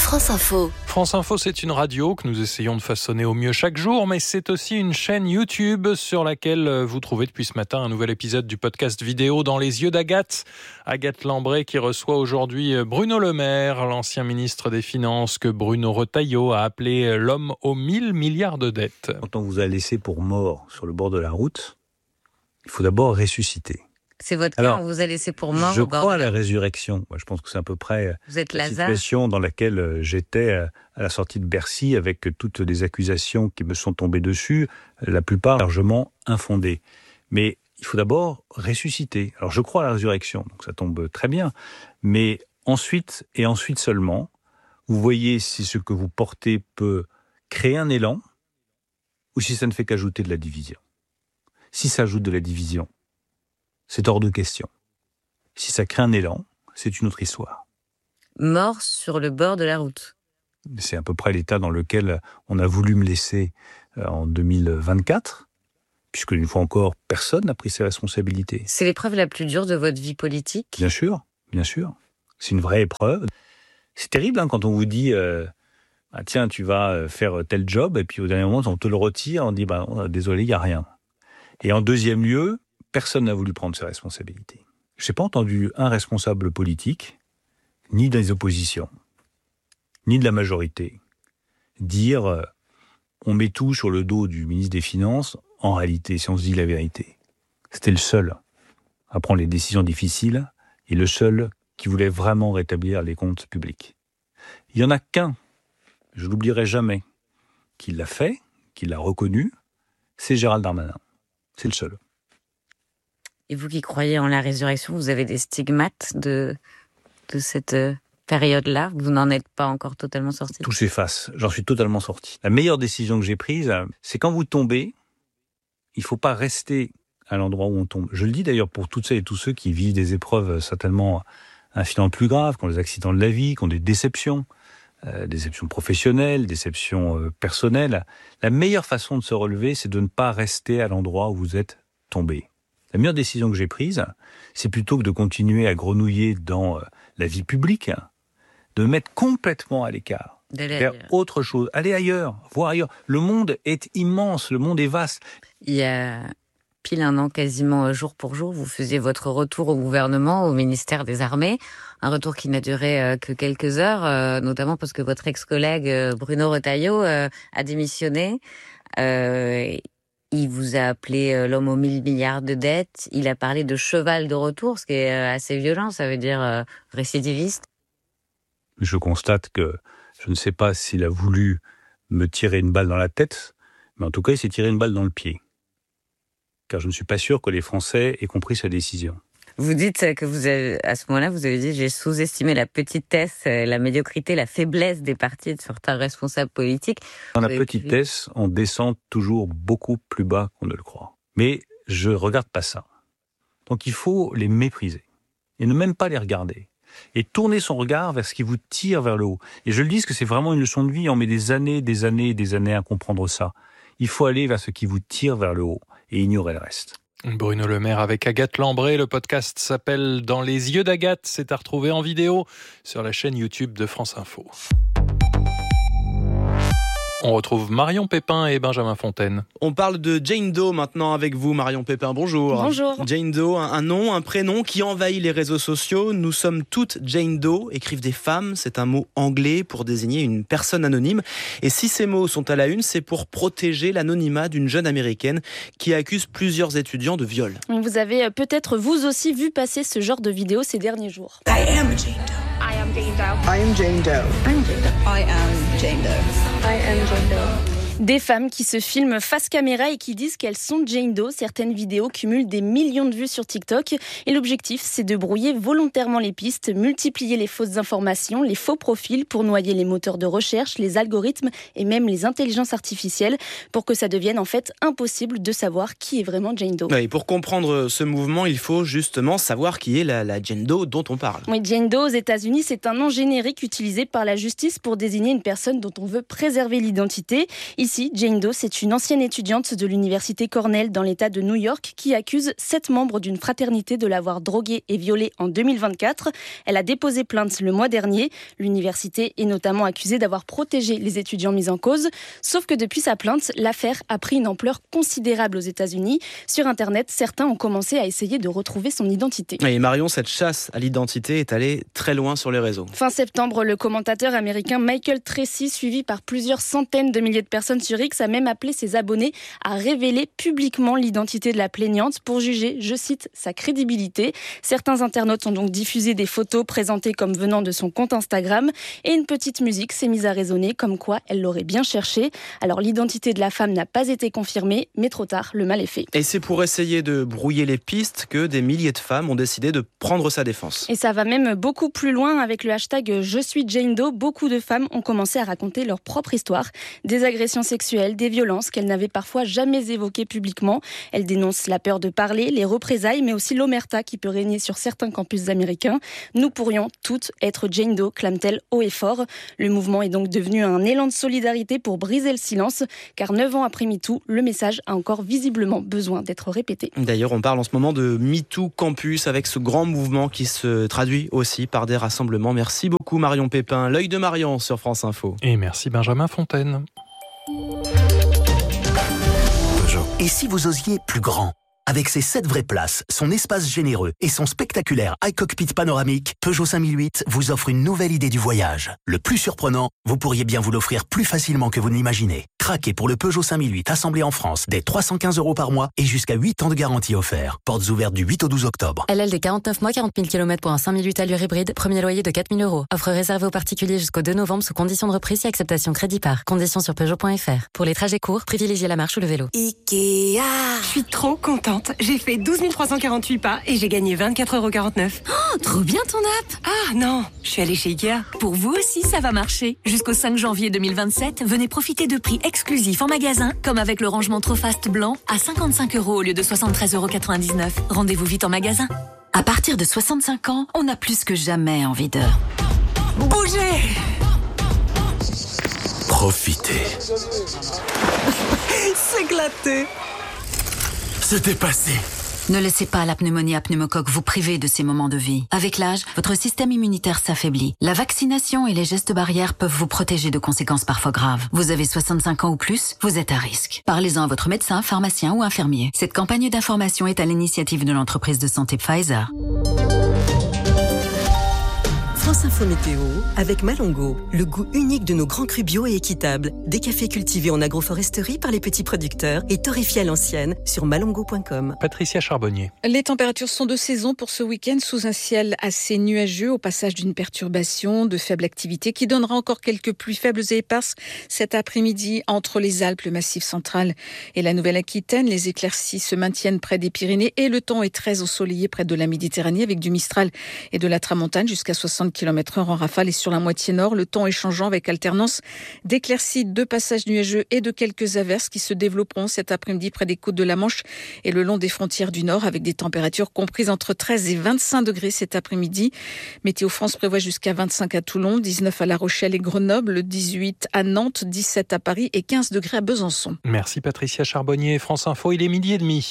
France Info. France Info, c'est une radio que nous essayons de façonner au mieux chaque jour, mais c'est aussi une chaîne YouTube sur laquelle vous trouvez depuis ce matin un nouvel épisode du podcast vidéo Dans les yeux d'Agathe. Agathe Lambré qui reçoit aujourd'hui Bruno Le Maire, l'ancien ministre des Finances que Bruno Retailleau a appelé l'homme aux mille milliards de dettes. Quand on vous a laissé pour mort sur le bord de la route, il faut d'abord ressusciter. C'est votre cas, Alors, on vous a laissé pour mort. Je au bord crois de la... à la résurrection. Moi, je pense que c'est à peu près vous êtes la Lazare. situation dans laquelle j'étais à la sortie de Bercy avec toutes les accusations qui me sont tombées dessus, la plupart largement infondées. Mais il faut d'abord ressusciter. Alors je crois à la résurrection, donc ça tombe très bien. Mais ensuite, et ensuite seulement, vous voyez si ce que vous portez peut créer un élan ou si ça ne fait qu'ajouter de la division. Si ça ajoute de la division, c'est hors de question. Si ça crée un élan, c'est une autre histoire. Mort sur le bord de la route. C'est à peu près l'état dans lequel on a voulu me laisser en deux mille vingt-quatre, puisque une fois encore, personne n'a pris ses responsabilités. C'est l'épreuve la plus dure de votre vie politique ? Bien sûr, bien sûr. C'est une vraie épreuve. C'est terrible hein, quand on vous dit euh, ah, « Tiens, tu vas faire tel job », et puis au dernier moment, on te le retire, on dit bah, « Désolé, il n'y a rien ». Et en deuxième lieu, personne n'a voulu prendre ses responsabilités. Je n'ai pas entendu un responsable politique, ni des oppositions, ni de la majorité, dire euh, on met tout sur le dos du ministre des Finances, en réalité, si on se dit la vérité. C'était le seul à prendre les décisions difficiles et le seul qui voulait vraiment rétablir les comptes publics. Il n'y en a qu'un, je ne l'oublierai jamais, qui l'a fait, qui l'a reconnu, c'est Gérald Darmanin. C'est le seul. Et vous qui croyez en la résurrection, vous avez des stigmates de, de cette période-là ? Vous n'en êtes pas encore totalement sorti ? Tout s'efface. J'en suis totalement sorti. La meilleure décision que j'ai prise, c'est quand vous tombez, il ne faut pas rester à l'endroit où on tombe. Je le dis d'ailleurs pour toutes celles et tous ceux qui vivent des épreuves certainement infiniment plus graves, qui ont des accidents de la vie, qui ont des déceptions, euh, déceptions professionnelles, déceptions euh, personnelles. La meilleure façon de se relever, c'est de ne pas rester à l'endroit où vous êtes tombé. La meilleure décision que j'ai prise, c'est plutôt que de continuer à grenouiller dans la vie publique, de me mettre complètement à l'écart, D'aller faire ailleurs. autre chose, aller ailleurs, voir ailleurs. Le monde est immense, le monde est vaste. Il y a pile un an, quasiment jour pour jour, vous faisiez votre retour au gouvernement, au ministère des Armées, un retour qui n'a duré que quelques heures, notamment parce que votre ex-collègue Bruno Retailleau a démissionné. Euh, Il vous a appelé l'homme aux mille milliards de dettes. Il a parlé de cheval de retour, ce qui est assez violent, ça veut dire euh, récidiviste. Je constate que je ne sais pas s'il a voulu me tirer une balle dans la tête, mais en tout cas, il s'est tiré une balle dans le pied. Car je ne suis pas sûr que les Français aient compris sa décision. Vous dites que vous avez, à ce moment-là, vous avez dit j'ai sous-estimé la petitesse, la médiocrité, la faiblesse des partis de certains responsables politiques. Dans la petitesse, on descend toujours beaucoup plus bas qu'on ne le croit. Mais je regarde pas ça. Donc il faut les mépriser et ne même pas les regarder. Et tourner son regard vers ce qui vous tire vers le haut. Et je le dis parce que c'est vraiment une leçon de vie. On met des années, des années, des années à comprendre ça. Il faut aller vers ce qui vous tire vers le haut et ignorer le reste. Bruno Le Maire avec Agathe Lambré. Le podcast s'appelle Dans les yeux d'Agathe. C'est à retrouver en vidéo sur la chaîne YouTube de France Info. On retrouve Marion Pépin et Benjamin Fontaine. On parle de Jane Doe maintenant avec vous, Marion Pépin. Bonjour. Bonjour. Jane Doe, un, un nom, un prénom qui envahit les réseaux sociaux. Nous sommes toutes Jane Doe, écrivent des femmes. C'est un mot anglais pour désigner une personne anonyme. Et si ces mots sont à la une, c'est pour protéger l'anonymat d'une jeune américaine qui accuse plusieurs étudiants de viol. Vous avez peut-être vous aussi vu passer ce genre de vidéo ces derniers jours. I am Jane Doe. I am Jane Doe. I am Jane Doe. I'm Jane Doe. I am Jane Doe. I am Jane Doe. Des femmes qui se filment face caméra et qui disent qu'elles sont Jane Doe. Certaines vidéos cumulent des millions de vues sur TikTok. Et l'objectif, c'est de brouiller volontairement les pistes, multiplier les fausses informations, les faux profils pour noyer les moteurs de recherche, les algorithmes et même les intelligences artificielles pour que ça devienne en fait impossible de savoir qui est vraiment Jane Doe. Et pour comprendre ce mouvement, il faut justement savoir qui est la, la Jane Doe dont on parle. Oui, Jane Doe aux États-Unis, c'est un nom générique utilisé par la justice pour désigner une personne dont on veut préserver l'identité. Il Celui-ci, Jane Doe, c'est une ancienne étudiante de l'université Cornell dans l'État de New York qui accuse sept membres d'une fraternité de l'avoir droguée et violée en deux mille vingt-quatre. Elle a déposé plainte le mois dernier. L'université est notamment accusée d'avoir protégé les étudiants mis en cause. Sauf que depuis sa plainte, l'affaire a pris une ampleur considérable aux États-Unis. Sur Internet, certains ont commencé à essayer de retrouver son identité. Et Marion, cette chasse à l'identité est allée très loin sur les réseaux. Fin septembre, le commentateur américain Michael Tracy, suivi par plusieurs centaines de milliers de personnes sur X, a même appelé ses abonnés à révéler publiquement l'identité de la plaignante pour juger, je cite, sa crédibilité. Certains internautes ont donc diffusé des photos présentées comme venant de son compte Instagram et une petite musique s'est mise à résonner comme quoi elle l'aurait bien cherché. Alors l'identité de la femme n'a pas été confirmée, mais trop tard, le mal est fait. Et c'est pour essayer de brouiller les pistes que des milliers de femmes ont décidé de prendre sa défense. Et ça va même beaucoup plus loin avec le hashtag Je suis Jane Doe. Beaucoup de femmes ont commencé à raconter leur propre histoire, des agressions sexuelles, des violences qu'elles n'avaient parfois jamais évoquées publiquement. Elles dénoncent la peur de parler, les représailles, mais aussi l'omerta qui peut régner sur certains campus américains. Nous pourrions toutes être Jane Doe, clame-t-elle haut et fort. Le mouvement est donc devenu un élan de solidarité pour briser le silence, car neuf ans après MeToo, le message a encore visiblement besoin d'être répété. D'ailleurs, on parle en ce moment de MeToo Campus avec ce grand mouvement qui se traduit aussi par des rassemblements. Merci beaucoup Marion Pépin. L'œil de Marion sur France Info. Et merci Benjamin Fontaine. Et si vous osiez plus grand ? Avec ses sept vraies places, son espace généreux et son spectaculaire iCockpit panoramique, Peugeot cinq mille huit vous offre une nouvelle idée du voyage. Le plus surprenant, vous pourriez bien vous l'offrir plus facilement que vous ne l'imaginez. Craquez pour le Peugeot cinq mille huit assemblé en France dès trois cent quinze euros par mois et jusqu'à huit ans de garantie offert. Portes ouvertes du huit au douze octobre. L L D quarante-neuf mois, quarante mille kilomètres pour un cinq mille huit allure hybride. Premier loyer de quatre mille euros. Offre réservée aux particuliers jusqu'au deux novembre sous conditions de reprise et acceptation crédit par. Conditions sur Peugeot point F R. Pour les trajets courts, privilégiez la marche ou le vélo. Ikea. Je suis trop contente. J'ai fait douze mille trois cent quarante-huit pas et j'ai gagné vingt-quatre euros quarante-neuf. Oh, trop bien ton app. Ah non, je suis allée chez Ikea. Pour vous aussi, ça va marcher. Jusqu'au cinq janvier deux mille vingt-sept, venez profiter de prix exclusifs en magasin, comme avec le rangement Trofast blanc à cinquante-cinq euros au lieu de soixante-treize euros quatre-vingt-dix-neuf. Rendez-vous vite en magasin. À partir de soixante-cinq ans, on a plus que jamais envie de bouger. Profitez. S'éclater. Se dépasser. Ne laissez pas la pneumonie à pneumocoque vous priver de ces moments de vie. Avec l'âge, votre système immunitaire s'affaiblit. La vaccination et les gestes barrières peuvent vous protéger de conséquences parfois graves. Vous avez soixante-cinq ans ou plus, vous êtes à risque. Parlez-en à votre médecin, pharmacien ou infirmier. Cette campagne d'information est à l'initiative de l'entreprise de santé Pfizer. France Info Météo avec Malongo, le goût unique de nos grands crus bio et équitables. Des cafés cultivés en agroforesterie par les petits producteurs et torréfiés à l'ancienne sur malongo point com. Patricia Charbonnier. Les températures sont de saison pour ce week-end sous un ciel assez nuageux au passage d'une perturbation de faible activité qui donnera encore quelques pluies faibles et éparses cet après-midi entre les Alpes, le Massif central et la Nouvelle-Aquitaine. Les éclaircies se maintiennent près des Pyrénées et le temps est très ensoleillé près de la Méditerranée avec du Mistral et de la Tramontane jusqu'à soixante kilomètres heure en rafale et sur la moitié nord, le temps est changeant avec alternance d'éclaircies, de passages nuageux et de quelques averses qui se développeront cet après-midi près des côtes de la Manche et le long des frontières du nord avec des températures comprises entre treize et vingt-cinq degrés cet après-midi. Météo France prévoit jusqu'à vingt-cinq à Toulon, dix-neuf à La Rochelle et Grenoble, dix-huit à Nantes, dix-sept à Paris et quinze degrés à Besançon. Merci Patricia Charbonnier. France Info, il est midi et demi.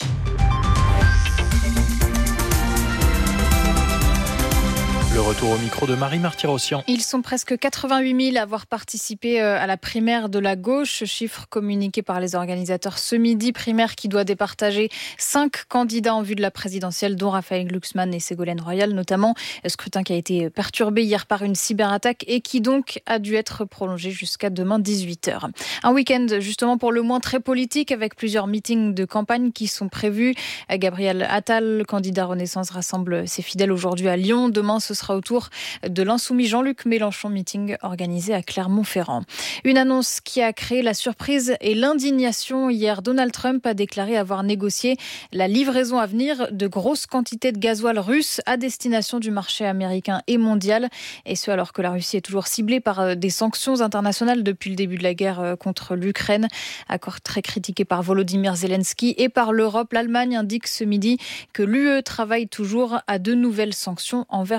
Le retour au micro de Marie Martyrossian. Ils sont presque quatre-vingt-huit mille à avoir participé à la primaire de la gauche, chiffre communiqué par les organisateurs ce midi. Primaire qui doit départager cinq candidats en vue de la présidentielle, dont Raphaël Glucksmann et Ségolène Royal notamment. Scrutin qui a été perturbé hier par une cyberattaque et qui donc a dû être prolongé jusqu'à demain dix-huit heures. Un week-end justement pour le moins très politique avec plusieurs meetings de campagne qui sont prévus. Gabriel Attal, candidat Renaissance, rassemble ses fidèles aujourd'hui à Lyon. Demain, ce sera autour de l'insoumis Jean-Luc Mélenchon, meeting organisé à Clermont-Ferrand. Une annonce qui a créé la surprise et l'indignation. Hier, Donald Trump a déclaré avoir négocié la livraison à venir de grosses quantités de gasoil russe à destination du marché américain et mondial. Et ce, alors que la Russie est toujours ciblée par des sanctions internationales depuis le début de la guerre contre l'Ukraine. Accord très critiqué par Volodymyr Zelensky et par l'Europe. L'Allemagne indique ce midi que l'U E travaille toujours à de nouvelles sanctions envers Moscou.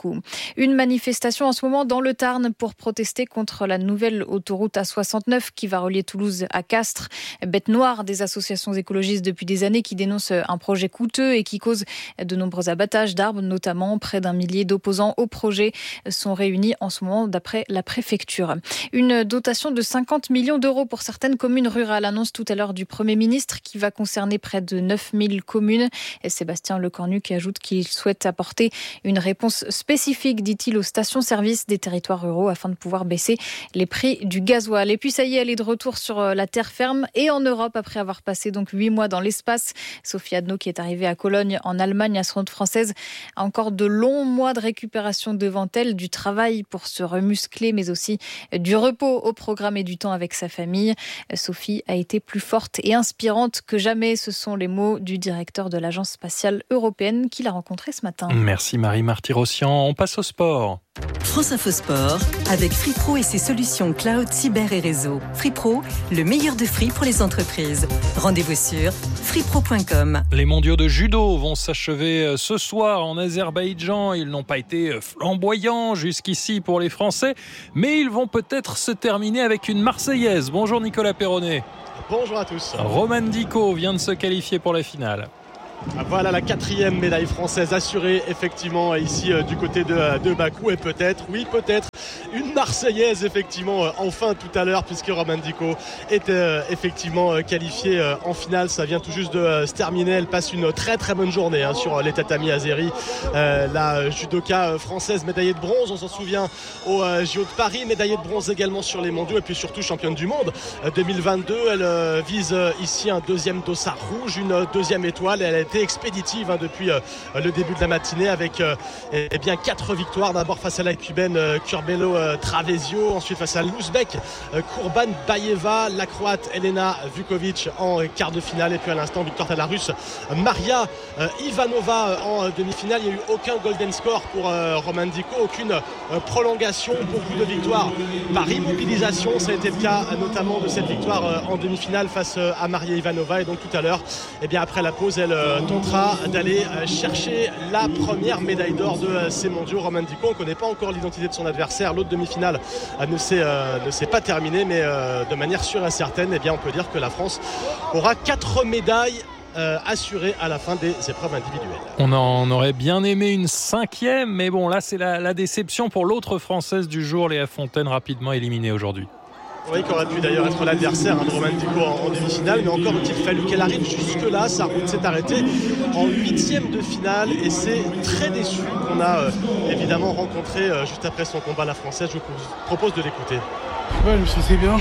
Moscou. Une manifestation en ce moment dans le Tarn pour protester contre la nouvelle autoroute A soixante-neuf qui va relier Toulouse à Castres. Bête noire des associations écologistes depuis des années qui dénoncent un projet coûteux et qui cause de nombreux abattages d'arbres, notamment près d'un millier d'opposants au projet sont réunis en ce moment d'après la préfecture. Une dotation de cinquante millions d'euros pour certaines communes rurales, annonce tout à l'heure du Premier ministre qui va concerner près de neuf mille communes. Et Sébastien Lecornu qui ajoute qu'il souhaite apporter une réponse spécifique, dit-il, aux stations-service des territoires ruraux afin de pouvoir baisser les prix du gasoil. Et puis ça y est, elle est de retour sur la terre ferme et en Europe après avoir passé donc huit mois dans l'espace. Sophie Adno qui est arrivée à Cologne en Allemagne, astronaute française, a encore de longs mois de récupération devant elle, du travail pour se remuscler mais aussi du repos au programme et du temps avec sa famille. Sophie a été plus forte et inspirante que jamais. Ce sont les mots du directeur de l'Agence spatiale européenne qu'il a rencontré ce matin. Merci Marie Marty-Rossian. On passe au sport. France Info Sport, avec Free Pro et ses solutions cloud, cyber et réseau. Free Pro, le meilleur de Free pour les entreprises. Rendez-vous sur free pro point com. Les mondiaux de judo vont s'achever ce soir en Azerbaïdjan. Ils n'ont pas été flamboyants jusqu'ici pour les Français, mais ils vont peut-être se terminer avec une Marseillaise. Bonjour Nicolas Perronnet. Bonjour à tous. Roman Dico vient de se qualifier pour la finale. Voilà la quatrième médaille française assurée effectivement ici euh, du côté de, de Bakou et peut-être, oui peut-être, une Marseillaise effectivement euh, enfin tout à l'heure puisque Roman Dico était euh, effectivement euh, qualifié euh, en finale. Ça vient tout juste de euh, se terminer. Elle passe une très très bonne journée hein, sur euh, les tatamis azéri. Euh, la judoka euh, française médaillée de bronze, on s'en souvient au euh, J O de Paris, médaillée de bronze également sur les mondiaux et puis surtout championne du monde euh, deux mille vingt-deux. Elle euh, vise euh, ici un deuxième dossard rouge, une euh, deuxième étoile. Elle a été expéditive hein, depuis euh, le début de la matinée avec euh, eh bien quatre victoires. D'abord face à la cubaine euh, Curbelo euh, Travesio, ensuite face à l'Ouzbek euh, Kurban Bayeva, la croate Elena Vukovic en quart de finale et puis à l'instant victoire à la russe Maria euh, Ivanova en euh, demi-finale. Il n'y a eu aucun golden score pour euh, Roman Dico, aucune euh, prolongation, beaucoup de victoires par immobilisation. Ça a été le cas euh, notamment de cette victoire euh, en demi-finale face euh, à Maria Ivanova et donc tout à l'heure eh bien après la pause elle euh, tentera d'aller chercher la première médaille d'or de ces mondiaux. Roman Dico, on ne connaît pas encore l'identité de son adversaire. L'autre demi-finale ne s'est, euh, ne s'est pas terminée, mais euh, de manière sûre et certaine, eh bien, on peut dire que la France aura quatre médailles euh, assurées à la fin des épreuves individuelles. On en aurait bien aimé une cinquième, mais bon, là, c'est la, la déception pour l'autre Française du jour, Léa Fontaine, rapidement éliminée aujourd'hui. Oui, qui aurait pu d'ailleurs être l'adversaire hein, de Roman Dico en, en demi-finale, mais encore a-t-il fallu qu'elle arrive jusque-là. Sa route s'est arrêtée en huitième de finale et c'est très déçu qu'on a euh, évidemment rencontré euh, juste après son combat la Française. Je vous propose de l'écouter. Ouais, je me sentais bien.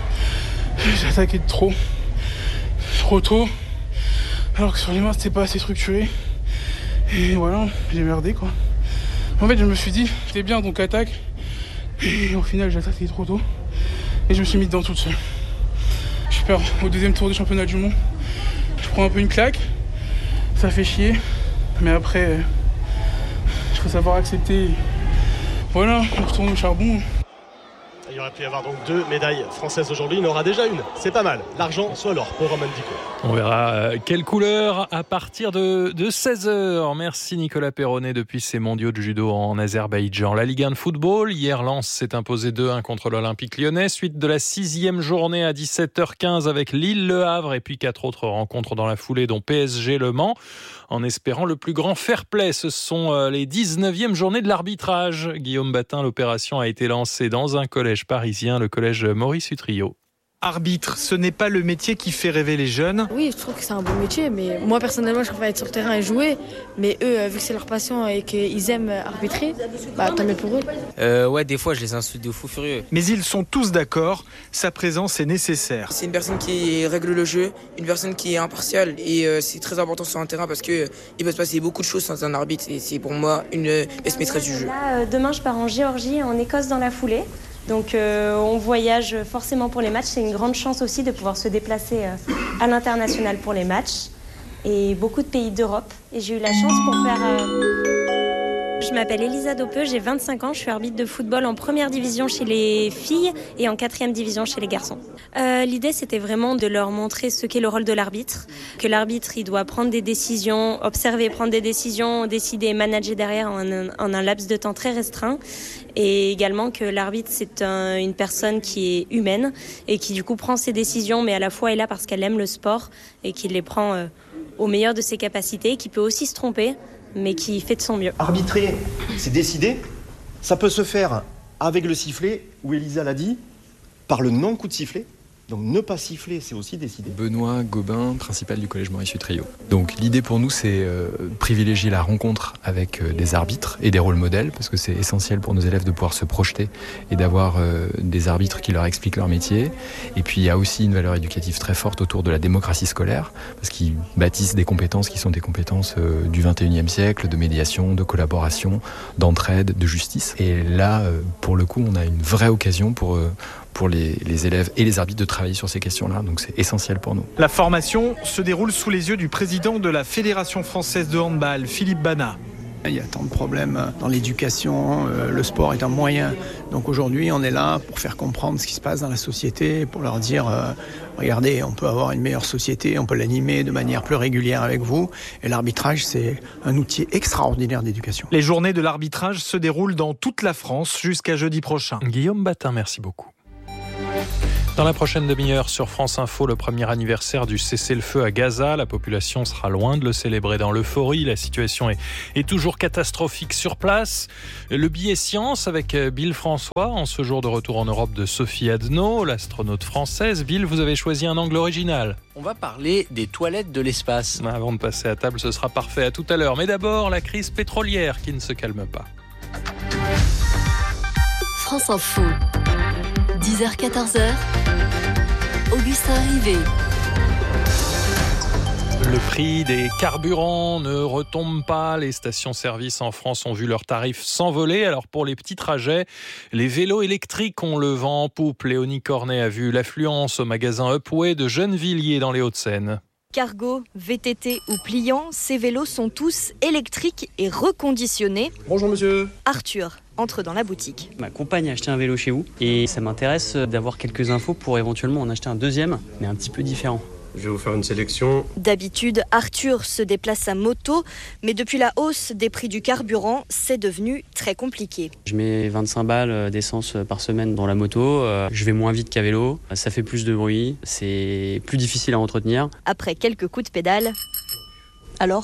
J'ai attaqué de trop, trop tôt, alors que sur les mains c'était pas assez structuré. Et voilà, j'ai merdé quoi. En fait, je me suis dit, t'es bien donc attaque. Et au final, j'ai attaqué trop tôt. Et je me suis mis dedans toute seule. Je perds au deuxième tour du championnat du monde. Je prends un peu une claque. Ça fait chier. Mais après, il faut savoir accepter. Voilà, on retourne au charbon. Il aurait pu y avoir donc deux médailles françaises aujourd'hui. Il en aura déjà une. C'est pas mal. L'argent soit l'or pour Roman Dico. On verra euh, quelle couleur à partir de, de seize heures. Merci Nicolas Perronnet depuis ces mondiaux de judo en Azerbaïdjan. La Ligue un de football. Hier, Lens s'est imposé deux un contre l'Olympique lyonnais. Suite de la sixième journée à dix-sept heures quinze avec Lille-Le Havre et puis quatre autres rencontres dans la foulée dont P S G Le Mans. En espérant le plus grand fair play. Ce sont les dix-neuvièmes journées de l'arbitrage. Guillaume Batin, l'opération a été lancée dans un collège parisien, le collège Maurice Utrillo. Arbitre, ce n'est pas le métier qui fait rêver les jeunes. Oui, je trouve que c'est un bon métier, mais moi personnellement je préfère être sur le terrain et jouer. Mais eux, vu que c'est leur passion et qu'ils aiment arbitrer, bah tant mieux pour eux. Euh, ouais, des fois je les insulte de fou furieux. Mais ils sont tous d'accord, sa présence est nécessaire. C'est une personne qui règle le jeu, une personne qui est impartiale et euh, c'est très important sur un terrain parce que euh, il peut se passer beaucoup de choses sans un arbitre et c'est pour moi une pièce maîtresse du jeu. Là, euh, demain je pars en Géorgie et en Écosse dans la foulée. Donc euh, on voyage forcément pour les matchs. C'est une grande chance aussi de pouvoir se déplacer euh, à l'international pour les matchs. Et beaucoup de pays d'Europe. Et j'ai eu la chance pour faire... Euh... Je m'appelle Elisa Dopeux, j'ai vingt-cinq ans, je suis arbitre de football en première division chez les filles et en quatrième division chez les garçons. Euh, l'idée c'était vraiment de leur montrer ce qu'est le rôle de l'arbitre, que l'arbitre il doit prendre des décisions, observer, prendre des décisions, décider et manager derrière en un, en un laps de temps très restreint, et également que l'arbitre c'est un, une personne qui est humaine et qui du coup prend ses décisions mais à la fois est là parce qu'elle aime le sport et qui les prend euh, au meilleur de ses capacités, qui peut aussi se tromper, mais qui fait de son mieux. Arbitrer, c'est décider. Ça peut se faire avec le sifflet, ou Elisa l'a dit, par le non-coup de sifflet. Donc ne pas siffler, c'est aussi décider. Benoît Gobin, principal du collège Maurice Utrillo. Donc l'idée pour nous, c'est euh, privilégier la rencontre avec euh, des arbitres et des rôles modèles, parce que c'est essentiel pour nos élèves de pouvoir se projeter et d'avoir euh, des arbitres qui leur expliquent leur métier. Et puis il y a aussi une valeur éducative très forte autour de la démocratie scolaire, parce qu'ils bâtissent des compétences qui sont des compétences euh, du vingt et unième siècle, de médiation, de collaboration, d'entraide, de justice. Et là, euh, pour le coup, on a une vraie occasion pour... Euh, pour les, les élèves et les arbitres de travailler sur ces questions-là, donc c'est essentiel pour nous. La formation se déroule sous les yeux du président de la Fédération française de handball, Philippe Bana. Il y a tant de problèmes dans l'éducation, le sport est un moyen. Donc aujourd'hui, on est là pour faire comprendre ce qui se passe dans la société, pour leur dire, euh, regardez, on peut avoir une meilleure société, on peut l'animer de manière plus régulière avec vous. Et l'arbitrage, c'est un outil extraordinaire d'éducation. Les journées de l'arbitrage se déroulent dans toute la France jusqu'à jeudi prochain. Guillaume Batin, merci beaucoup. Dans la prochaine demi-heure sur France Info, le premier anniversaire du cessez-le-feu à Gaza. La population sera loin de le célébrer dans l'euphorie. La situation est, est toujours catastrophique sur place. Le billet science avec Bill François en ce jour de retour en Europe de Sophie Adno, l'astronaute française. Bill, vous avez choisi un angle original. On va parler des toilettes de l'espace. Avant de passer à table, ce sera parfait. À tout à l'heure. Mais d'abord, la crise pétrolière qui ne se calme pas. France Info. dix heures quatorze heures. Augustin Rivet. Le prix des carburants ne retombe pas. Les stations-service en France ont vu leurs tarifs s'envoler. Alors pour les petits trajets, les vélos électriques ont le vent en poupe. Léonie Cornet a vu l'affluence au magasin Upway de Gennevilliers dans les Hauts-de-Seine. Cargo, V T T ou pliant, ces vélos sont tous électriques et reconditionnés. Bonjour monsieur. Arthur entre dans la boutique. Ma compagne a acheté un vélo chez vous et ça m'intéresse d'avoir quelques infos pour éventuellement en acheter un deuxième, mais un petit peu différent. Je vais vous faire une sélection. D'habitude, Arthur se déplace à moto, mais depuis la hausse des prix du carburant, c'est devenu très compliqué. Je mets vingt-cinq balles d'essence par semaine dans la moto, je vais moins vite qu'à vélo, ça fait plus de bruit, c'est plus difficile à entretenir. Après quelques coups de pédale, alors ?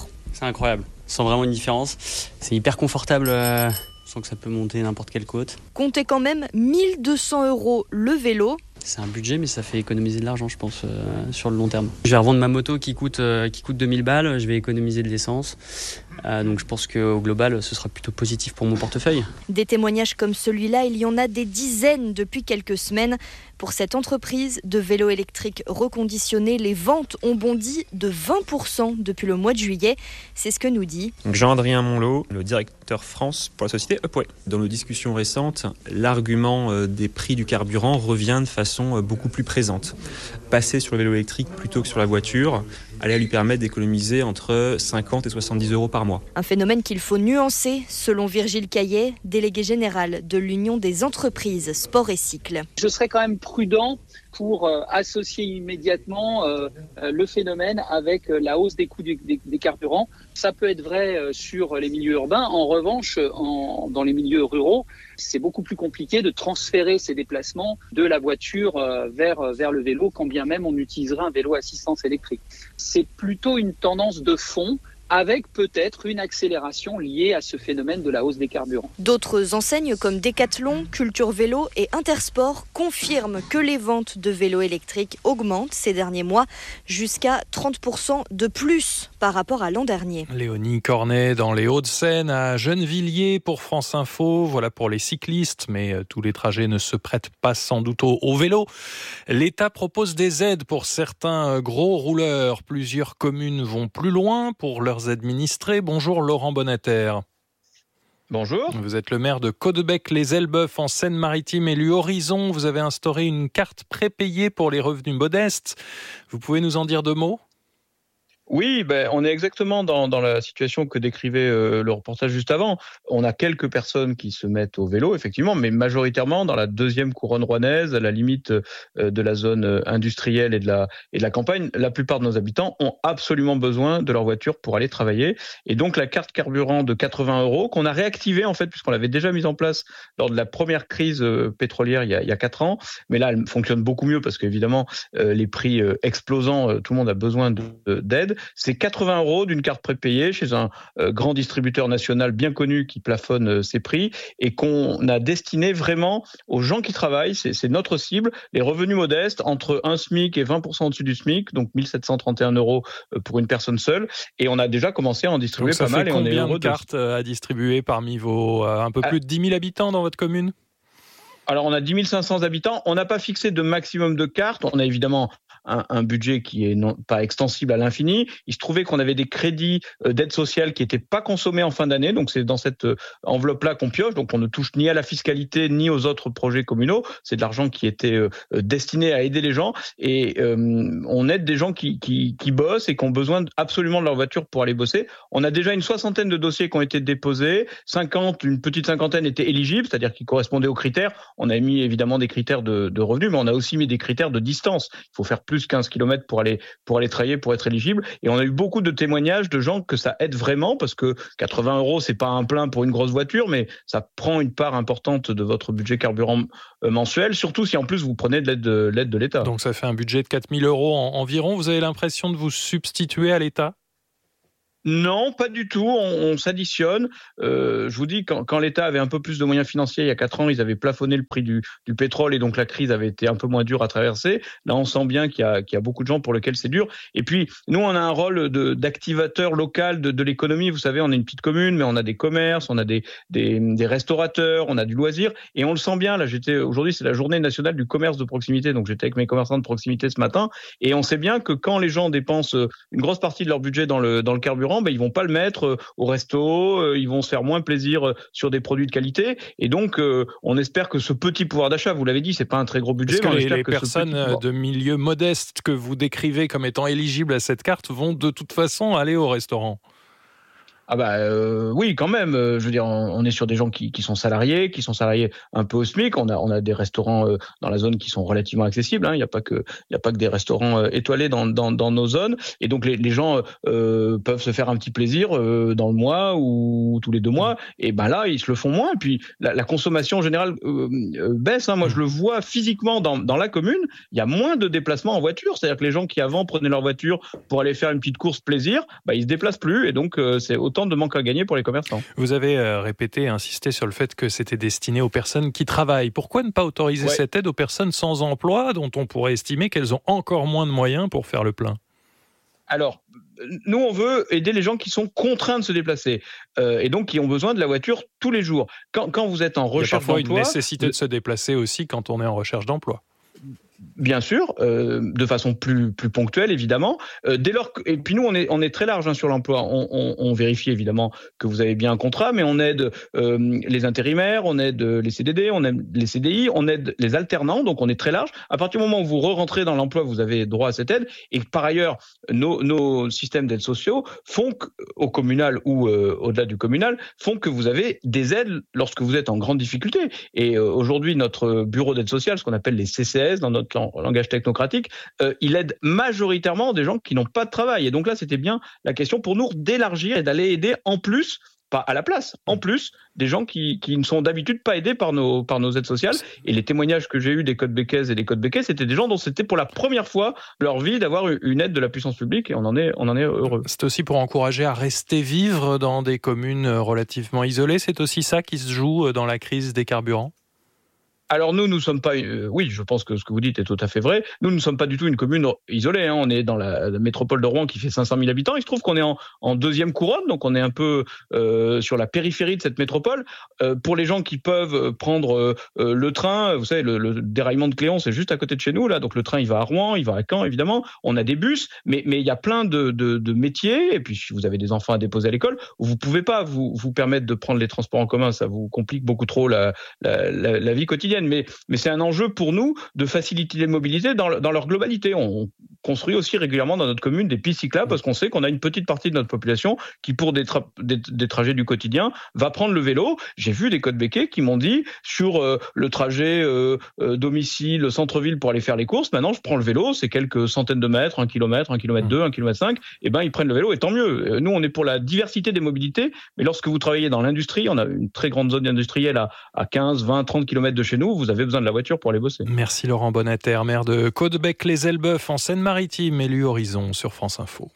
C'est incroyable, je sens vraiment une différence, c'est hyper confortable. Je sens que ça peut monter n'importe quelle côte. Comptez quand même mille deux cents euros le vélo. C'est un budget, mais ça fait économiser de l'argent, je pense, euh, sur le long terme. Je vais revendre ma moto qui coûte, euh, qui coûte deux mille balles, je vais économiser de l'essence. Euh, donc je pense qu'au global, ce sera plutôt positif pour mon portefeuille. Des témoignages comme celui-là, il y en a des dizaines depuis quelques semaines. Pour cette entreprise de vélos électriques reconditionnés, les ventes ont bondi de vingt pour cent depuis le mois de juillet. C'est ce que nous dit Jean-Adrien Monlot, le directeur France pour la société Upway. Dans nos discussions récentes, l'argument des prix du carburant revient de façon beaucoup plus présente. Passer sur le vélo électrique plutôt que sur la voiture allait lui permettre d'économiser entre cinquante et soixante-dix euros par mois. Un phénomène qu'il faut nuancer, selon Virgile Caillet, délégué général de l'Union des entreprises sport et cycle. Je serais quand même prudent pour euh, associer immédiatement euh, euh, le phénomène avec euh, la hausse des coûts du, des, des carburants. Ça peut être vrai euh, sur les milieux urbains. En revanche, en, dans les milieux ruraux, c'est beaucoup plus compliqué de transférer ces déplacements de la voiture euh, vers, euh, vers le vélo, quand bien même on utiliserait un vélo à assistance électrique. C'est plutôt une tendance de fond, avec peut-être une accélération liée à ce phénomène de la hausse des carburants. D'autres enseignes comme Decathlon, Culture Vélo et Intersport confirment que les ventes de vélos électriques augmentent ces derniers mois, jusqu'à trente pour cent de plus par rapport à l'an dernier. Léonie Cornet dans les Hauts-de-Seine à Gennevilliers pour France Info. Voilà pour les cyclistes, mais tous les trajets ne se prêtent pas sans doute au, au vélo. L'État propose des aides pour certains gros rouleurs. Plusieurs communes vont plus loin pour leurs administrés. Bonjour Laurent Bonnater. Bonjour. Vous êtes le maire de Caudebec-les-Elbeuf en Seine-Maritime, élu Horizon. Vous avez instauré une carte prépayée pour les revenus modestes. Vous pouvez nous en dire deux mots ? Oui, ben, on est exactement dans, dans la situation que décrivait euh, le reportage juste avant. On a quelques personnes qui se mettent au vélo, effectivement, mais majoritairement dans la deuxième couronne rouennaise, à la limite euh, de la zone industrielle et de la, et de la campagne. La plupart de nos habitants ont absolument besoin de leur voiture pour aller travailler. Et donc la carte carburant de quatre-vingts euros, qu'on a réactivée en fait, puisqu'on l'avait déjà mise en place lors de la première crise euh, pétrolière il y, a, il y a quatre ans. Mais là, elle fonctionne beaucoup mieux parce qu'évidemment, euh, les prix euh, explosant, euh, tout le monde a besoin de, de, d'aide. C'est quatre-vingts euros d'une carte prépayée chez un euh, grand distributeur national bien connu qui plafonne euh, ses prix et qu'on a destiné vraiment aux gens qui travaillent. C'est, c'est notre cible, les revenus modestes entre un SMIC et vingt pour cent au-dessus du SMIC, donc mille sept cent trente et un euros pour une personne seule. Et on a déjà commencé à en distribuer donc ça pas mal. fait Et on est combien heureux de cartes de... à distribuer parmi vos euh, un peu plus de dix mille habitants dans votre commune ? Alors, on a dix mille cinq cents habitants. On n'a pas fixé de maximum de cartes. On a évidemment un, un budget qui est non, pas extensible à l'infini. Il se trouvait qu'on avait des crédits euh, d'aide sociale qui n'étaient pas consommés en fin d'année. Donc, c'est dans cette euh, enveloppe-là qu'on pioche. Donc, on ne touche ni à la fiscalité ni aux autres projets communaux. C'est de l'argent qui était euh, destiné à aider les gens. Et euh, on aide des gens qui, qui, qui bossent et qui ont besoin absolument de leur voiture pour aller bosser. On a déjà une soixantaine de dossiers qui ont été déposés. cinquante, une petite cinquantaine étaient éligibles, c'est-à-dire qui correspondaient aux critères. On a mis évidemment des critères de, de revenus, mais on a aussi mis des critères de distance. Il faut faire plus quinze kilomètres pour aller, pour aller travailler, pour être éligible. Et on a eu beaucoup de témoignages de gens que ça aide vraiment, parce que quatre-vingts euros, c'est pas un plein pour une grosse voiture, mais ça prend une part importante de votre budget carburant mensuel, surtout si en plus vous prenez de l'aide de, l'aide de l'État. Donc ça fait un budget de quatre mille euros en, environ. Vous avez l'impression de vous substituer à l'État ? Non, pas du tout. On, on s'additionne. Euh, je vous dis, quand, quand l'État avait un peu plus de moyens financiers, il y a quatre ans, ils avaient plafonné le prix du, du pétrole et donc la crise avait été un peu moins dure à traverser. Là, on sent bien qu'il y a, qu'il y a beaucoup de gens pour lesquels c'est dur. Et puis, nous, on a un rôle de, d'activateur local de, de l'économie. Vous savez, on est une petite commune, mais on a des commerces, on a des, des, des restaurateurs, on a du loisir. Et on le sent bien. Là, j'étais aujourd'hui, c'est la journée nationale du commerce de proximité. Donc, j'étais avec mes commerçants de proximité ce matin. Et on sait bien que quand les gens dépensent une grosse partie de leur budget dans le, dans le carburant, ben, ils vont pas le mettre au resto, ils vont se faire moins plaisir sur des produits de qualité. Et donc, on espère que ce petit pouvoir d'achat, vous l'avez dit, c'est pas un très gros budget. Est-ce que mais on les, espère les que personnes pouvoir... de milieux modestes que vous décrivez comme étant éligibles à cette carte vont de toute façon aller au restaurant ? Ah bah euh, oui, quand même. Je veux dire, on est sur des gens qui, qui sont salariés, qui sont salariés un peu au SMIC. On a on a des restaurants euh, dans la zone qui sont relativement accessibles. Hein. Il n'y a pas que il y a pas que des restaurants euh, étoilés dans, dans dans nos zones. Et donc les, les gens euh, peuvent se faire un petit plaisir euh, dans le mois ou tous les deux mois. Et ben là, ils se le font moins. Et puis la, la consommation générale euh, euh, baisse. Hein. Moi, je le vois physiquement dans dans la commune. Il y a moins de déplacements en voiture. C'est-à-dire que les gens qui avant prenaient leur voiture pour aller faire une petite course plaisir, bah ils se déplacent plus. Et donc euh, c'est autant de manque à gagner pour les commerçants. Vous avez euh, répété, insisté sur le fait que c'était destiné aux personnes qui travaillent. Pourquoi ne pas autoriser ouais. cette aide aux personnes sans emploi, dont on pourrait estimer qu'elles ont encore moins de moyens pour faire le plein ? Alors, nous, on veut aider les gens qui sont contraints de se déplacer euh, et donc qui ont besoin de la voiture tous les jours. Quand, quand vous êtes en recherche d'emploi... Il y a parfois une nécessité de se déplacer aussi quand on est en recherche d'emploi. Bien sûr, euh, de façon plus plus ponctuelle évidemment. Euh, dès lors que, et puis nous on est on est très large hein, sur l'emploi. On, on, on vérifie évidemment que vous avez bien un contrat, mais on aide euh, les intérimaires, on aide les C D D, on aide les C D I, on aide les alternants. Donc on est très large. À partir du moment où vous re-rentrez dans l'emploi, vous avez droit à cette aide. Et par ailleurs, nos nos systèmes d'aides sociaux font que, au communal ou euh, au-delà du communal, font que vous avez des aides lorsque vous êtes en grande difficulté. Et euh, aujourd'hui, notre bureau d'aide sociale, ce qu'on appelle les C C S dans notre langage technocratique, euh, il aide majoritairement des gens qui n'ont pas de travail. Et donc là, c'était bien la question pour nous d'élargir et d'aller aider en plus, pas à la place, en plus des gens qui, qui ne sont d'habitude pas aidés par nos, par nos aides sociales. Et les témoignages que j'ai eus des codes Békez et des codes Békez, c'était des gens dont c'était pour la première fois de leur vie d'avoir une aide de la puissance publique et on en est, on en est heureux. C'est aussi pour encourager à rester vivre dans des communes relativement isolées. C'est aussi ça qui se joue dans la crise des carburants ? Alors nous, nous ne sommes pas... Euh, oui, je pense que ce que vous dites est tout à fait vrai. Nous, nous ne sommes pas du tout une commune isolée. Hein. On est dans la, la métropole de Rouen qui fait cinq cent mille habitants. Il se trouve qu'on est en, en deuxième couronne, donc on est un peu euh, sur la périphérie de cette métropole. Euh, pour les gens qui peuvent prendre euh, le train, vous savez, le, le déraillement de Cléon, c'est juste à côté de chez nous. Là, donc le train, il va à Rouen, il va à Caen, évidemment. On a des bus, mais mais il y a plein de, de, de métiers. Et puis, si vous avez des enfants à déposer à l'école, vous pouvez pas vous, vous permettre de prendre les transports en commun. Ça vous complique beaucoup trop la, la, la, la vie quotidienne. Mais, mais c'est un enjeu pour nous de faciliter les mobilités dans, dans leur globalité. On construit aussi régulièrement dans notre commune des pistes cyclables parce qu'on sait qu'on a une petite partie de notre population qui, pour des, tra- des, des trajets du quotidien, va prendre le vélo. J'ai vu des Côte-Béquets qui m'ont dit sur euh, le trajet euh, euh, domicile, centre-ville pour aller faire les courses, maintenant je prends le vélo, c'est quelques centaines de mètres, un kilomètre, un kilomètre deux, un kilomètre cinq, et ben ils prennent le vélo et tant mieux. Nous, on est pour la diversité des mobilités, mais lorsque vous travaillez dans l'industrie, on a une très grande zone industrielle à, à quinze, vingt, trente kilomètres de chez nous, vous avez besoin de la voiture pour aller bosser. Merci Laurent Bonnater, maire de Caudebec-les-Elbeuf en Seine-Maritime, élu Horizon sur France Info.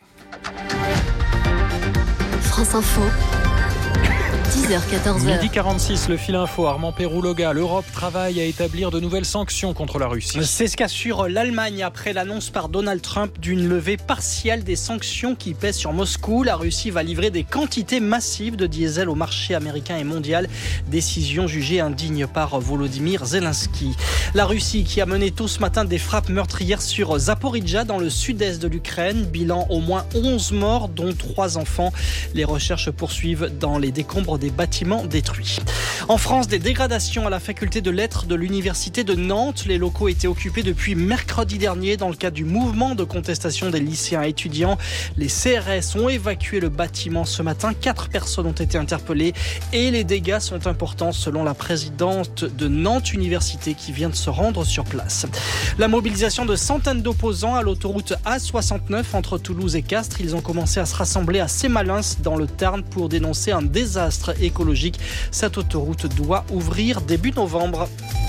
France Info. dix heures quatorze. Midi quarante-six, le fil info, Armand Pérouloga. L'Europe travaille à établir de nouvelles sanctions contre la Russie. C'est ce qu'assure l'Allemagne après l'annonce par Donald Trump d'une levée partielle des sanctions qui pèsent sur Moscou. La Russie va livrer des quantités massives de diesel au marché américain et mondial. Décision jugée indigne par Volodymyr Zelensky. La Russie qui a mené tôt ce matin des frappes meurtrières sur Zaporijjia dans le sud-est de l'Ukraine. Bilan au moins onze morts, dont trois enfants. Les recherches poursuivent dans les décombres des bâtiments détruits. En France, des dégradations à la faculté de lettres de l'université de Nantes. Les locaux étaient occupés depuis mercredi dernier dans le cadre du mouvement de contestation des lycéens et étudiants. Les C R S ont évacué le bâtiment ce matin. Quatre personnes ont été interpellées et les dégâts sont importants selon la présidente de Nantes Université qui vient de se rendre sur place. La mobilisation de centaines d'opposants à l'autoroute A soixante-neuf entre Toulouse et Castres. Ils ont commencé à se rassembler à Sémalins dans le Tarn pour dénoncer un désastre écologique. Cette autoroute doit ouvrir début novembre.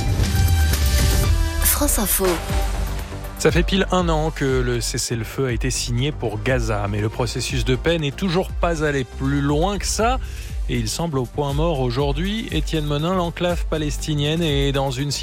France Info. Ça fait pile un an que le cessez-le-feu a été signé pour Gaza, mais le processus de paix n'est toujours pas allé plus loin que ça. Et il semble au point mort aujourd'hui. Étienne Menin, l'enclave palestinienne est dans une situation